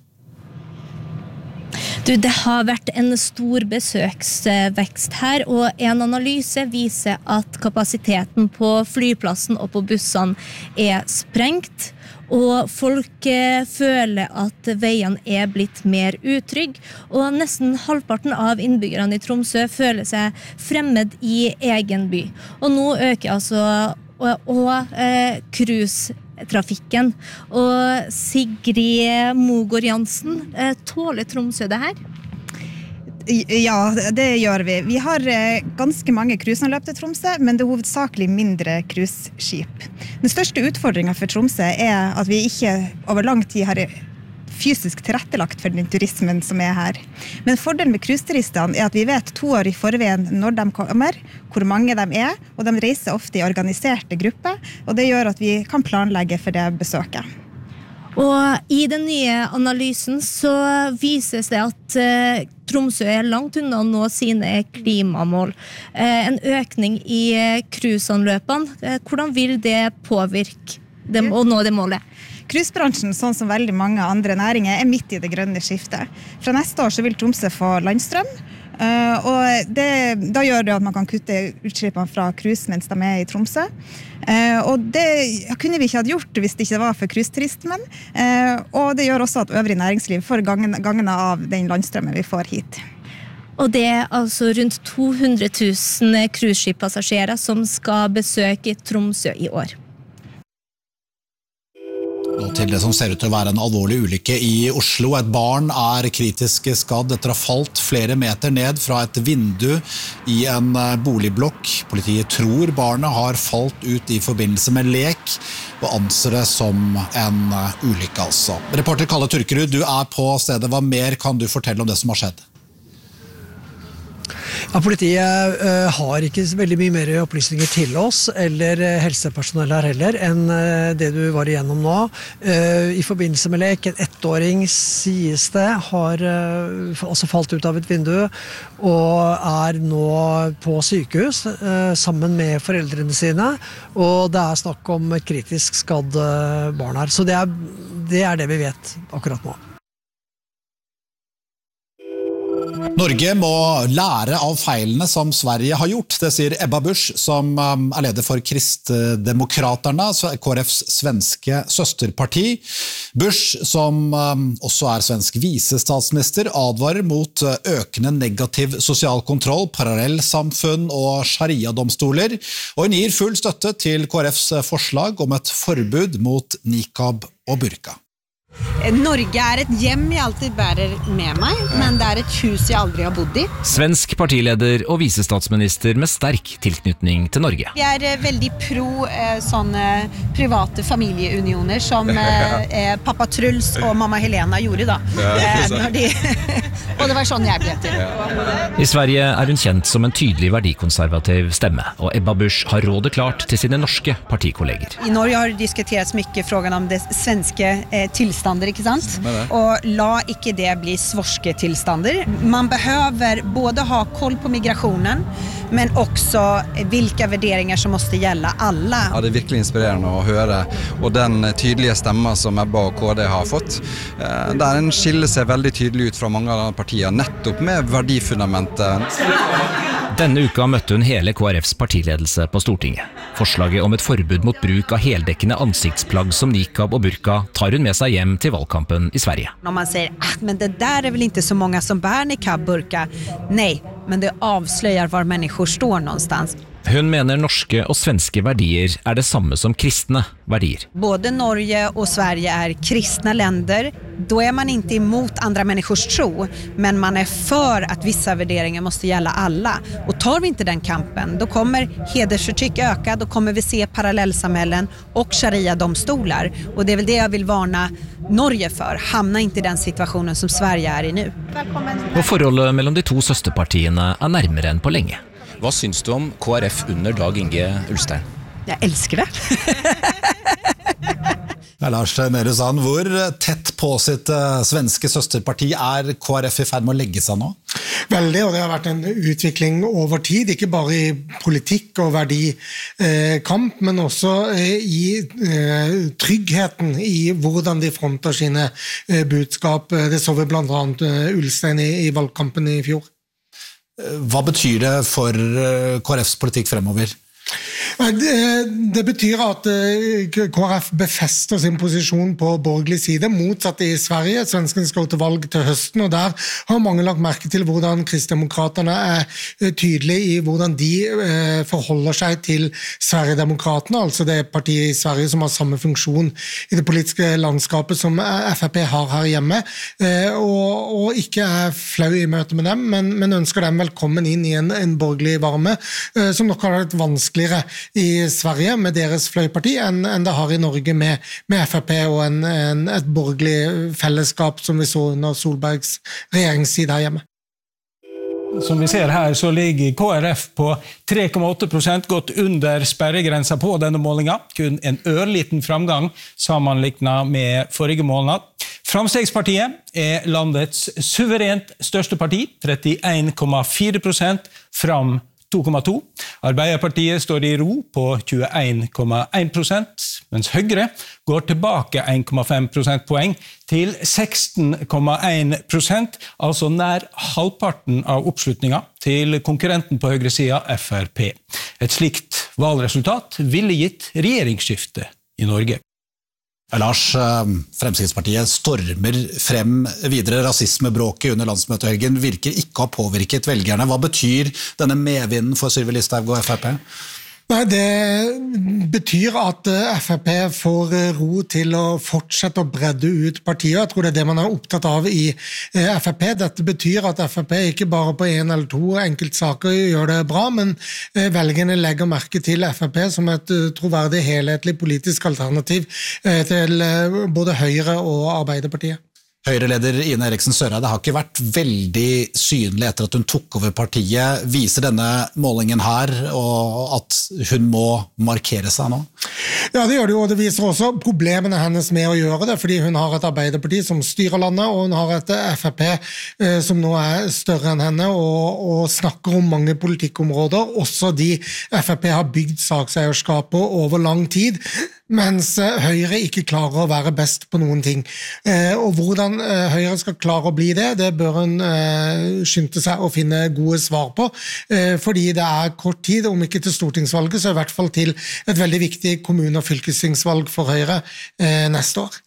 Du, det har vært en stor besøksvekst her, og en analyse viser at kapasiteten på flyplassen og på bussene er sprengt, og folk føler at veien er blitt mer utrygg, og nesten halvparten av innbyggerne i Tromsø føler seg fremmed i egen by. Og nå øker altså og, og eh, cruisetrafikken. Og Sigrid Mogård Jansen, eh, tåler Tromsø det her? Ja, det gjør vi. Vi har ganske mange cruiseanløp til Tromsø, men det er hovedsakelig mindre cruiseskip. Den største utfordringen for Tromsø er at vi ikke over lang tid har fysisk tilrettelagt for den turismen som er her. Men fordelen med cruiseturistene er at vi vet to år i forveien når de kommer, hvor mange de er, og de reiser ofte i organiserte grupper, og det gjør at vi kan planlegge for det besøket. Og i den nye analysen så vises det at eh, Tromsø er langt unna å nå sine klimamål. Eh, en økning i eh, cruiseanløpene, eh, hvordan vil det påvirke dem å nå det målet? Cruisebransjen, sånn som veldig mange andre næringer, er midt i det grønne skiftet. Fra neste år så vil Tromsø få landstrøm, Uh, og det, da gjør det at man kan kutte utslippene fra cruise mens de er i Tromsø. Uh, og det kunne vi ikke ha gjort hvis det ikke var for cruiseturismen. Uh, og det gjør også at øvrig næringsliv får gangen, gangene av den landstrømmen vi får hit. Og det er altså rundt to hundre tusen cruiseskippassasjerer som skal besøke Tromsø i år. Og til det som ser ut til å være en alvorlig ulykke i Oslo. Et barn er kritisk skadd etter å ha falt flere meter ned fra et vindu i en boligblokk. Politiet tror barnet har falt ut i forbindelse med lek, og anser det som en ulykke altså. Reporter Kalle Turkerud, du er på stedet. Hva mer kan du fortelle om det som har skjedd? Ja, politiet uh, har ikke veldig mye mer opplysninger til oss, eller uh, helsepersonell her heller, enn uh, det du var igjennom nå. Uh, I forbindelse med lek, en ettåring sies det, har uh, altså falt ut av et vindu, og er nå på sykehus uh, sammen med foreldrene sine, og det er snakk om kritisk skadd uh, barn her. Så det er, det er det vi vet akkurat nå. Norge må lære av feilene som Sverige har gjort, det sier Ebba Busch, som er leder for Kristdemokraterna, K R F's svenske søsterparti. Busch, som også er svensk visestatsminister, advarer mot økende negativ sosial kontroll, parallellsamfunn og sharia-domstoler, og hun gir full støtte til K R F's forslag om et forbud mot niqab og burka. Norge er et hjem jeg alltid bærer med meg, men det er et hus jeg aldri har bodd i. Svensk partileder og visestatsminister med sterk tilknytning til Norge. Jeg er veldig pro eh, sånne private familieunioner som eh, pappa Truls og mamma Helena gjorde da. Eh, når de og det var sånn jeg ble til. I Sverige er hun kjent som en tydelig verdikonservativ stemme, og Ebba Busch har rådet klart til sine norske partikolleger. I Norge har det diskuterats mye frågan om det svenske eh, tilstander, ikke sant? Og la ikke det bli svorske tilstander. Man behøver både ha koll på migrasjonen, men også hvilke värderingar som måste gälla alla. Ja, det er virkelig inspirerende å høre, og den tydelige stemmen som Ebba og K D har fått, der den skiller seg veldig tydelig ut fra mange av partier, nettopp med verdifundamentet. Denne uka møtte hun hele K R F's partiledelse på Stortinget. Forslaget om et forbud mot bruk av heldekkende ansiktsplagg som niqab og burka tar hun med seg hjem til valgkampen i Sverige. Når man sier, ah, men det der er vel ikke så mange som bär niqab, burka. Nej, men det avsløyer var mennesker står någonstans. Hun mener norske og svenske verdier er det samme som kristne verdier. Både Norge og Sverige er kristne länder. Då är man inte emot andra människors tro, men man är för att vissa värderingar måste gälla alla. Och tar vi inte den kampen, då kommer hedersförtryck öka, då kommer vi se parallellsamhällen och sharia-domstolar. Och det är väl det jag vill varna Norge för. Hamna inte i den situationen som Sverige är i nu. Og forholdet mellom de to søsterpartiene er nærmere enn på lenge. Hva syns du om K R F under Dag Inge Ulstein? Jeg elsker det. Ja, Lars Nehru Sand, hvor tett på sitt uh, svenske søsterparti er K R F i ferd med å legge seg nå? Veldig, og det har vært en utvikling over tid, ikke bare i politikk og verdikamp, men også i tryggheten i hvordan de fronter sine budskap. Det så vi blant annet Ulstein i valgkampen i fjor. Hva betyr det for K R F's politikk fremover? Det, det betyr at K R F befester sin posisjon på borgerlig side, motsatt i Sverige. Svenskene skal til valg til høsten, og der har mange lagt merke til hvordan Kristdemokraterna er tydelige i hvordan de forholder seg til Sverigedemokraterna, altså det partiet i Sverige som har samme funksjon i det politiske landskapet som F R P har her hjemme, og, og ikke er flau i møte med dem, men, men ønsker dem velkommen inn i en, en borgerlig varme, som nok har vært vanskeligere i Sverige med deres fløyparti enn, enn det har i Norge med, med F R P og en, en, et borgerlig fellesskap som vi så under Solbergs regjeringstid her hjemme. Som vi ser her så ligger K R F på tre komma åtte prosent, gått under sperregrensa på denne målinga, kun en ørliten framgang sammenliknet med forrige måned. Framstegspartiet er landets suverent største parti, trettien komma fire prosent fram to komma to. Arbeiderpartiet står i ro på tjueen komma én prosent, mens Høyre går tilbake en komma fem prosentpoeng til seksten komma én prosent, altså nær halvparten av oppslutninga til konkurrenten på høyresida F R P. Et slikt valgresultat ville gitt regjeringsskifte i Norge. Lars, Fremskrittspartiet stormer frem videre. Rasismebråket under landsmøtehelgen virker ikke å ha påvirket velgerne. Hva betyr denne medvinden for Sylvi Listhaug og F R P? Nei, det betyr at F R P får ro til å fortsette å bredde ut partiet. Jeg tror det er det man er opptatt av i F R P. Dette betyr at F R P ikke bare på en eller to enkeltsaker gjør det bra, men velgerne legger merke til F R P som et troverdig helhetlig politisk alternativ til både Høyre og Arbeiderpartiet. Høyre-leder Ine Eriksen Søreide har ikke vært veldig synlig etter at hun tok over partiet. Viser denne målingen her og at hun må markere seg nå? Ja, det gjør det jo, og det viser også problemene hennes med å gjøre det, fordi hun har et Arbeiderparti som styrer landet, og hun har et F R P eh, som nå er større enn henne, og, og snakker om mange politikkområder, også de F R P har bygd sakseierskap på over lang tid, mens Høyre ikke klarer å være best på noen ting. Eh, og hvordan eh, Høyre skal klare å bli det, det bør hun eh, skynde seg å finne gode svar på, eh, fordi det er kort tid, om ikke til stortingsvalget, så i hvert fall til et veldig viktig kommune- og fylkestingsvalg for Høyre eh, neste år.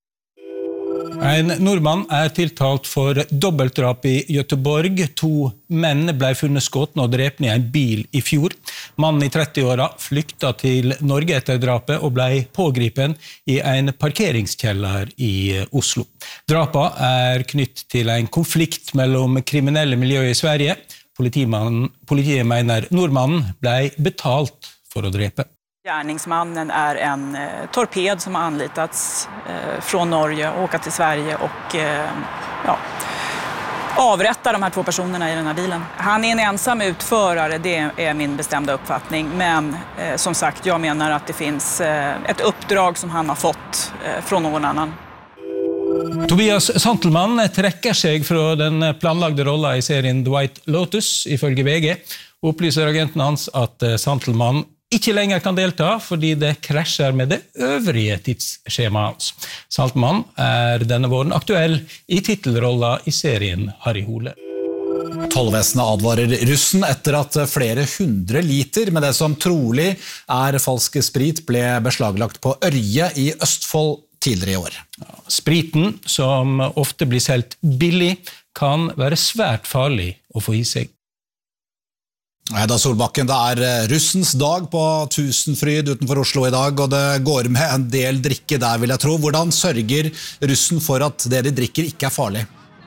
En nordmann er tiltalt for dobbeltdrap i Göteborg. To menn ble funnet skutt og drept i en bil i fjor. Mannen i trettiåra flykta til Norge etter drapet og ble pågripen i en parkeringskjeller i Oslo. Drapet er knytt til en konflikt mellom kriminelle miljøer i Sverige. Politiet mener nordmannen ble betalt for å drepe. Gärningsmannen är en eh, torped som har anlitats eh, från Norge och åka till Sverige och eh, ja, avrätta de här två personerna i den här bilen. Han är en ensam utförare, det är min bestämda uppfattning. Men eh, som sagt, jag menar att det finns eh, ett uppdrag som han har fått eh, från någon annan. Tobias Santelmann trekker seg fra den planlagde rollen i serien The White Lotus, ifølge V G. Opplyser agenten hans at Santelmann ikke lenger kan delta fordi det krasjer med det øvrige tidsskjemaet hans. Santelmann er denne våren aktuell i titelrollen i serien Harry Hole. Tollvesenet advarer russen etter at flere hundre liter med det som trolig er falsk sprit ble beslaglagt på Ørje i Østfold tidligere i år. Spriten, som ofte blir solgt billig, kan være svært farlig å få i seg. Da Solbakken, det er russens dag på Tusenfryd utenfor Oslo i dag, og det går med en del drikke der, vil jeg tro. Hvordan sørger russen for at det de drikker ikke er farlig?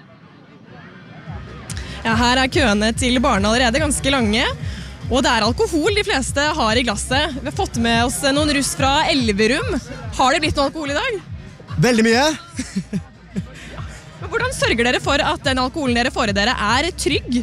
Ja, her er køene til barna allerede ganske lange, og det er alkohol de fleste har i glasset. Vi har fått med oss noen russ fra Elverum. Har det blitt noe alkohol i dag? Veldig mye. Men hvordan sørger dere for at den alkoholen dere får i dere er trygg?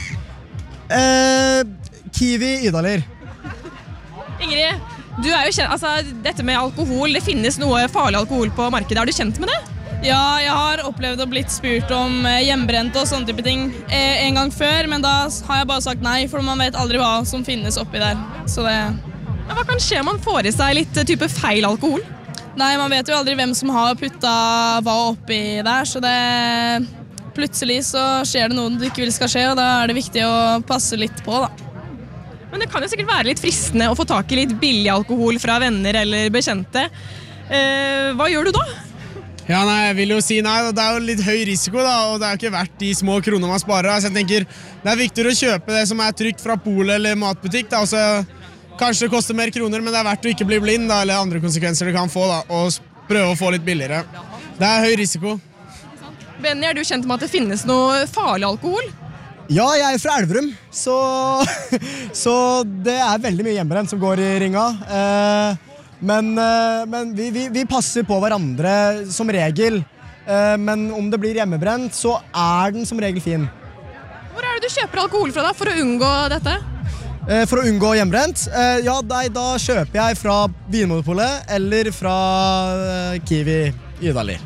Eh, Kiwi Idalir. Ingrid, du er jo kjent, altså dette med alkohol, det finnes noe farlig alkohol på markedet. Er du kjent med det? Ja, jeg har opplevd å blitt spurt om hjemmebrent og sånne type ting en gang før, men da har jeg bare sagt nei, for man vet aldri hva som finnes oppi der. Så det... Ja, hva kan skje om man får i seg litt type feil alkohol? Nei, man vet jo aldri hvem som har puttet hva oppi der, så det... Plutselig så skjer det noe du ikke vil skal skje, og da er det viktig å passe litt på, da. Men det kan jo sikkert være litt fristende å få tak i litt billig alkohol fra venner eller bekjente. Eh, hva gjør du da? Ja, nei, jeg vil jo si nei, det er jo litt høy risiko da, og det er jo ikke verdt de små kronene man sparer. Så jeg tenker, det er viktigere å kjøpe det som er trygt fra polet eller matbutikk da, og så kanskje det koster mer kroner, men det er verdt å ikke bli blind da, eller andre konsekvenser det kan få da, og prøve å få litt billigere. Det er høy risiko. Benny, er du kjent med at det finnes noe farlig alkohol? Ja, jeg er fra Elverum, så, så det er veldig mye hjemmebrent som går i ringa. Eh, men eh, men vi, vi, vi passer på hverandre som regel, eh, men om det blir hjemmebrent, så er den som regel fin. Hvor er det du kjøper alkohol fra da, for å unngå dette? Eh, for å unngå hjemmebrent? Eh, ja, da, da kjøper jeg fra Vinmonopolet eller fra eh, Kiwi Idalir.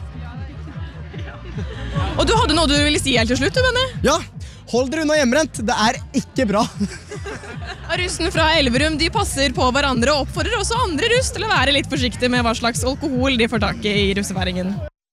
Og du hadde noe du ville si helt til slutt, du, Benny? Ja, hold dere unna hjemmebrent. Det er ikke bra. Russen fra Elverum, de passer på hverandre og oppfordrer også andre russ til å være litt forsiktige med hva slags alkohol de får tak i russefeiringen.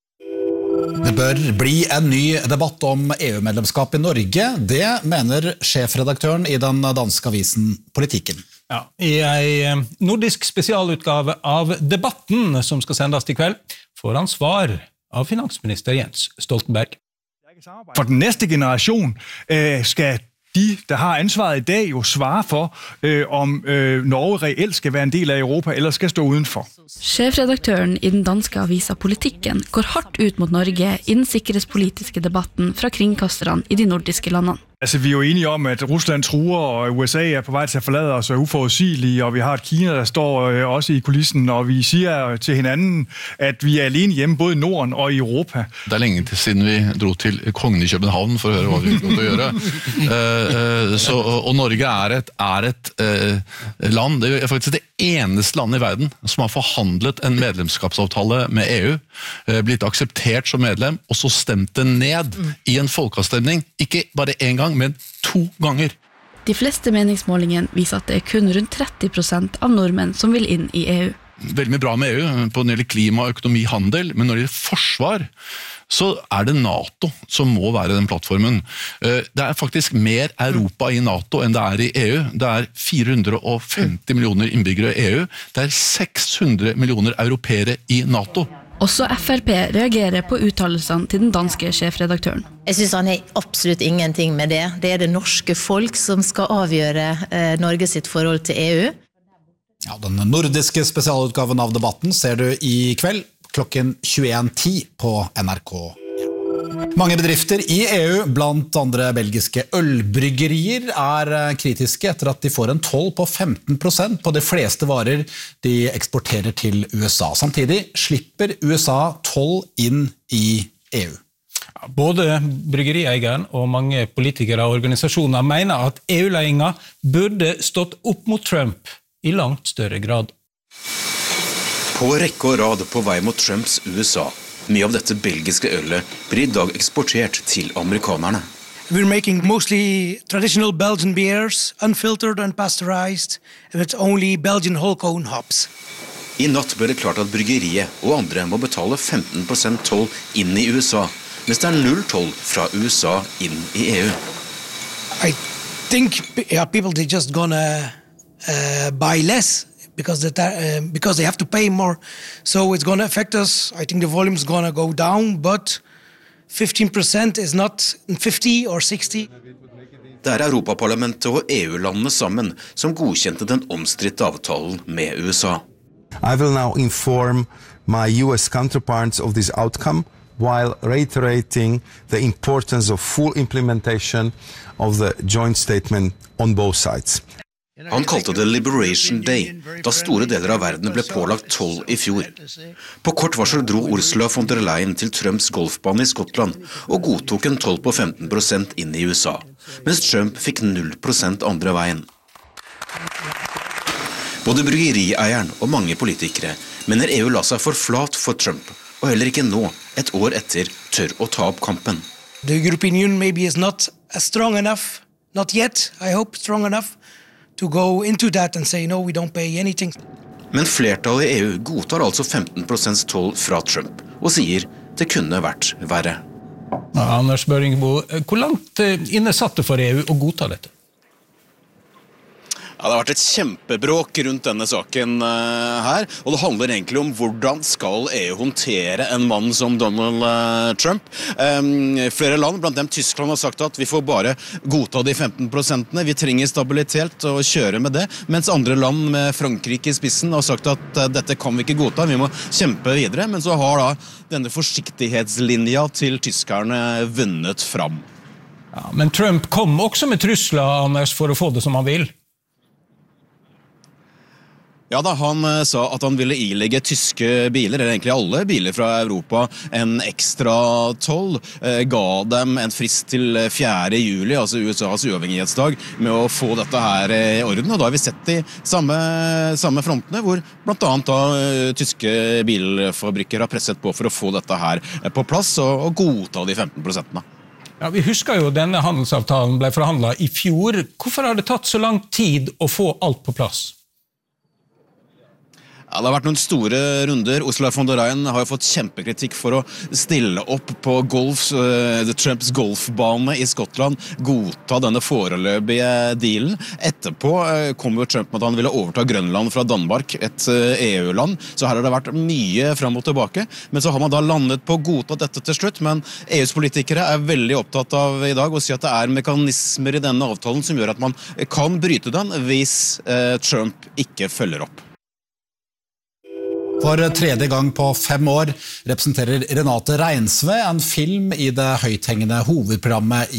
Det bør bli en ny debatt om E U-medlemskap i Norge. Det mener sjefredaktøren i den danske avisen Politikken. Ja, I en nordisk spesialutgave av Debatten, som skal sendes i kveld, får han svar av finansminister Jens Stoltenberg. For den næste generation øh, skal de, der har ansvaret i dag, jo svare for, øh, om øh, Norge reelt skal være en del av Europa, eller skal stå udenfor. Sjefredaktøren i den danske avisa Politikken går hardt ut mot Norge i den sikkerhetspolitiske debatten fra kringkasterne i de nordiske landene. Altså, vi er jo enige om, at Rusland truer, og U S A er på vej til at forlade os og er uforudsigelige, og vi har et Kina, der står øh, også i kulissen, og vi siger til hinanden, at vi er alene hjemme både i Norden og i Europa. Det er længe til siden vi drog til Kongen i København for at høre, hvad vi kunne at gøre. uh, uh, så, og Norge er et, er et uh, land, det er faktisk det eneste land i verden som har forhandlet en medlemskapsavtale med E U, uh, blitt akseptert som medlem, og så stemt det ned i en folkeavstemning, ikke bare en gang, men to ganger. De fleste meningsmålingene viser at det er kun rundt tretti prosent av nordmenn som vil inn i E U. Veldig mye bra med E U på når det gjelder klima, økonomi, handel, men når det gjelder forsvar, så er det NATO som må være den plattformen. Det er faktisk mer Europa i NATO enn det er i E U. Det er fire hundre og femti millioner innbyggere i E U. Det er seks hundre millioner europeere i NATO. Også F R P reagerer på uttalelsene til den danske sjefredaktøren. Jeg synes han har absolutt ingenting med det. Det er det norske folk som skal avgjøre eh, Norge sitt forhold til E U. Ja, den nordiske spesialutgaven av Debatten ser du i kveld klokken tjueen ti på N R K. Mange bedrifter i E U, blant andre belgiske ølbryggerier, er kritiske etter at de får en toll på femten prosent på de fleste varer de eksporterer til U S A. Samtidig slipper U S A toll inn i E U. Både bryggerieieren og mange politikere og organisasjoner mener at E U-ledelsen burde stått opp mot Trump i langt større grad. På rekke og rad på vei mot Trumps U S A. Mye av dette belgiske ølet blir i dag eksportert til amerikanerne. We're making mostly traditional Belgian beers, unfiltered, unpasteurized, and it's only Belgian whole cone hops. I natt ble det klart at bryggeriet og andre må betale femten prosent toll inn i U S A, mens det er null toll fra U S A inn i E U. I think yeah, people are just gonna uh, buy less. Because, the, uh, because they have to pay more. So it's going to affect us. I think the volume is going to go down, but fifteen percent is not fifty or sixty. Det er Europaparlamentet og E U-landene sammen som godkjente den omstridte avtalen med U S A. I will now inform my U S counterparts of this outcome while reiterating the importance of full implementation of the joint statement on both sides. Han kalte det Liberation Day, da store deler av verden ble pålagt toll i fjor. På kort varsel dro Ursula von der Leyen til Trumps golfbane i Skottland og godtok en toll på femten prosent inn i U S A, mens Trump fikk null prosent andre veien. Både bryggerieieren og mange politikere mener E U la seg for flat for Trump, og heller ikke nå, et år etter, tør å ta opp kampen. The European Union maybe is not strong enough, not yet, I hope, strong enough, to go into that and say no, we don't pay anything. Men flertallet i E U godtar altså femten prosent toll fra Trump og sier det kunne vært verre. Ja, Anders Børingbo, hvor langt inne satt det for E U å godta dette? Ja, det har vært et kjempebråk rundt denne saken uh, her, og det handler egentlig om hvordan skal E U håndtere en mann som Donald uh, Trump. Um, flere land, blant dem Tyskland, har sagt at vi får bare godta de femten prosentene, vi trenger stabilitet og kjøre med det, mens andre land med Frankrike i spissen har sagt at uh, dette kan vi ikke godta, vi må kjempe videre, men så har da denne forsiktighetslinja til tyskerne vunnet fram. Ja, men Trump kom også med trusler, Anders, for å få det som han vil. Ja da, han sa at han ville ilegge tyske biler, eller egentlig alle biler fra Europa, en ekstra toll, ga dem en frist til fjerde juli, altså U S A's uavhengighetsdag, med å få dette her i orden, og da har vi sett de samme, samme frontene, hvor blant annet da tyske bilfabrikker har presset på for å få dette her på plass, og, og godta de femten prosentene. Ja, vi husker jo denne handelsavtalen ble forhandlet i fjor. Hvorfor har det tatt så lang tid å få alt på plass? Ja, det har vært noen store runder. Ursula von der Leyen har jo fått kjempekritikk for å stille opp på golf, uh, Trumps golfbane i Skottland, godta denne foreløpige dealen. Etterpå uh, kom jo Trump med at han ville overta Grønland fra Danmark, et uh, E U-land, så her har det vært mye frem og tilbake. Men så har man da landet på å godta dette til slutt, men E U's politikere er veldig opptatt av i dag å si at det er mekanismer i denne avtalen som gjør at man kan bryte den hvis uh, Trump ikke følger opp. For tredje gang på fem år representerer Renate Reinsve en film i det høythengende hovedprogrammet i